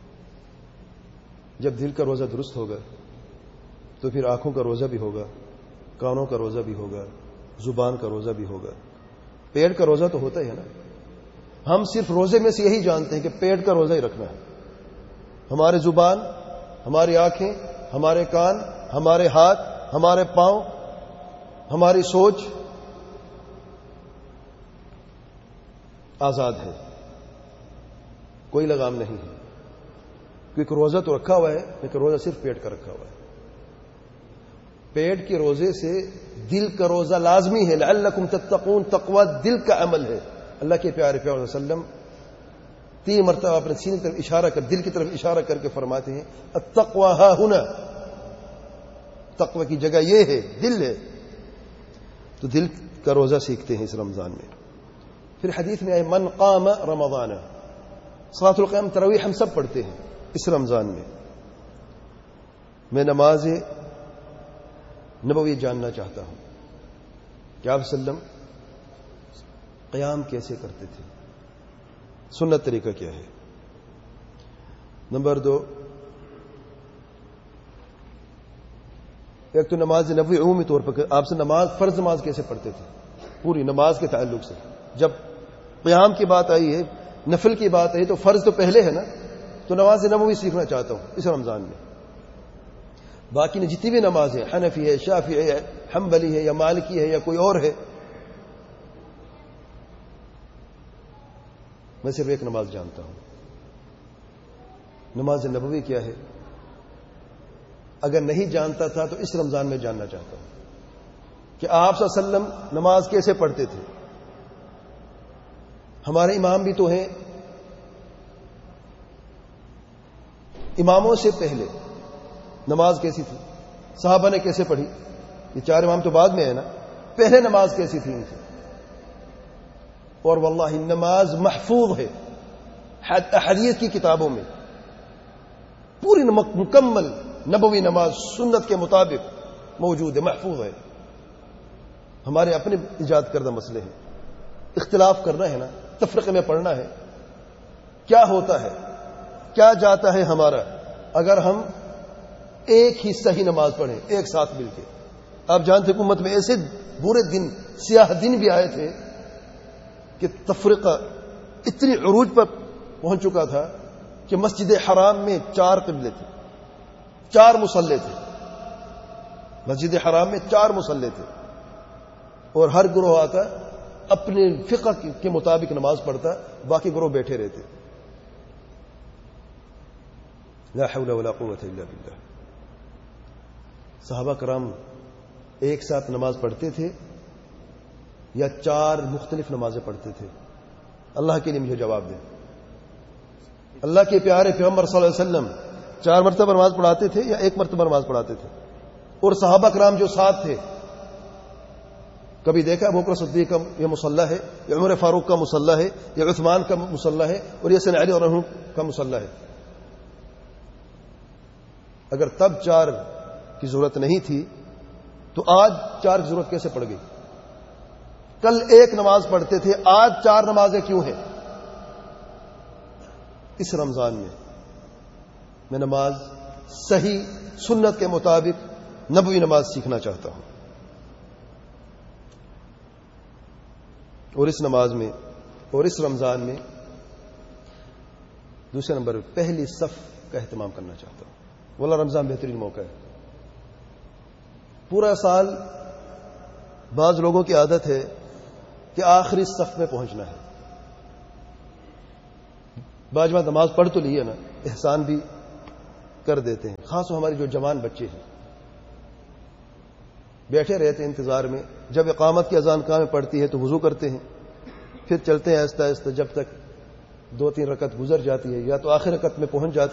[SPEAKER 1] جب دل کا روزہ درست ہوگا تو پھر آنکھوں کا روزہ بھی ہوگا, کانوں کا روزہ بھی ہوگا, زبان کا روزہ بھی ہوگا. پیٹ کا روزہ تو ہوتا ہی ہے نا. ہم صرف روزے میں سے یہی جانتے ہیں کہ پیٹ کا روزہ ہی رکھنا ہے. ہمارے زبان, ہماری آنکھیں, ہمارے کان, ہمارے ہاتھ, ہمارے پاؤں, ہماری سوچ آزاد ہے, کوئی لگام نہیں ہے. کیونکہ روزہ تو رکھا ہوا ہے, لیکن روزہ صرف پیٹ کا رکھا ہوا ہے. پیٹ کے روزے سے دل کا روزہ لازمی ہے. لعلکم تتقون, تقوی دل کا عمل ہے. اللہ کے پیارے پیارے وسلم تین مرتبہ اپنے سینے کی طرف اشارہ کر, دل کی طرف اشارہ کر کے فرماتے ہیں التقوی ہا ہنا, تقوی کی جگہ یہ ہے, دل ہے. تو دل کا روزہ سیکھتے ہیں اس رمضان میں. پھر حدیث میں آئے من قام رمضان, صلاۃ القیام تراویح ہم سب پڑھتے ہیں اس رمضان میں. میں نماز نبوی جاننا چاہتا ہوں کہ آپ وسلم قیام کیسے کرتے تھے, سنت طریقہ کیا ہے. نمبر دو, ایک تو نماز نبوی عمومی طور پر آپ سے نماز, فرض نماز کیسے پڑھتے تھے پوری نماز کے تعلق سے. جب قیام کی بات آئی ہے, نفل کی بات آئی, تو فرض تو پہلے ہے نا. تو نماز نبوی سیکھنا چاہتا ہوں اس رمضان میں. باقی جتنی بھی نماز ہے, حنفی ہے, شافعی ہے, حنبلی ہے, یا مالکی ہے, یا کوئی اور ہے, میں صرف ایک نماز جانتا ہوں. نماز نبوی کیا ہے؟ اگر نہیں جانتا تھا تو اس رمضان میں جاننا چاہتا ہوں کہ آپ صلی اللہ علیہ وسلم نماز کیسے پڑھتے تھے. ہمارے امام بھی تو ہیں, اماموں سے پہلے نماز کیسی تھی, صحابہ نے کیسے پڑھی, یہ چار امام تو بعد میں ہے نا, پہلے نماز کیسی تھی ان کی. اور واللہ نماز محفوظ ہے احادیث کی کتابوں میں, پوری مکمل نبوی نماز سنت کے مطابق موجود ہے, محفوظ ہے. ہمارے اپنے ایجاد کردہ مسئلے ہیں, اختلاف کرنا ہے نا, تفریقے میں پڑھنا ہے. کیا ہوتا ہے, کیا جاتا ہے ہمارا اگر ہم ایک ہی صحیح نماز پڑھیں ایک ساتھ مل کے. آپ جانتے ہیں امت میں ایسے برے دن, سیاہ دن بھی آئے تھے کہ تفریقہ اتنی عروج پر پہنچ چکا تھا کہ مسجد حرام میں چار قبلے تھے, چار مصلے تھے. مسجد حرام میں چار مصلے تھے, اور ہر گروہ آتا اپنے فقہ کے مطابق نماز پڑھتا, باقی گروہ بیٹھے رہتے. لا حول ولا قوت الا باللہ. صحابہ کرام ایک ساتھ نماز پڑھتے تھے یا چار مختلف نمازیں پڑھتے تھے؟ اللہ کے لیے مجھے جواب دیں. اللہ کے پیارے پیغمبر صلی اللہ علیہ وسلم چار مرتبہ نماز پڑھاتے تھے یا ایک مرتبہ نماز پڑھاتے تھے؟ اور صحابہ کرام جو ساتھ تھے, کبھی دیکھا ابو بکر صدیق کا یہ مصلح ہے, یا عمر فاروق کا مصلح ہے, یا عثمان کا مصلح ہے, اور یہ سیدنا علی رضی اللہ عنہ کا مصلح ہے؟ اگر تب چار کی ضرورت نہیں تھی تو آج چار کی ضرورت کیسے پڑ گئی؟ کل ایک نماز پڑھتے تھے, آج چار نمازیں کیوں ہیں؟ اس رمضان میں میں نماز صحیح سنت کے مطابق نبوی نماز سیکھنا چاہتا ہوں. اور اس نماز میں اور اس رمضان میں دوسرے نمبر پہ پہلی صف کا اہتمام کرنا چاہتا ہوں. واللہ رمضان بہترین موقع ہے. پورا سال بعض لوگوں کی عادت ہے کہ آخری صف میں پہنچنا ہے, باجمع نماز پڑھ تو لی ہے نا، احسان بھی کر دیتے ہیں. خاص ہمارے جو جوان بچے ہیں بیٹھے رہتے ہیں انتظار میں، جب اقامت کی اذان کہاں میں پڑتی ہے تو وضو کرتے ہیں، پھر چلتے ہیں آہستہ آہستہ جب تک دو تین رکعت گزر جاتی ہے، یا تو آخر رکعت میں پہنچ جاتے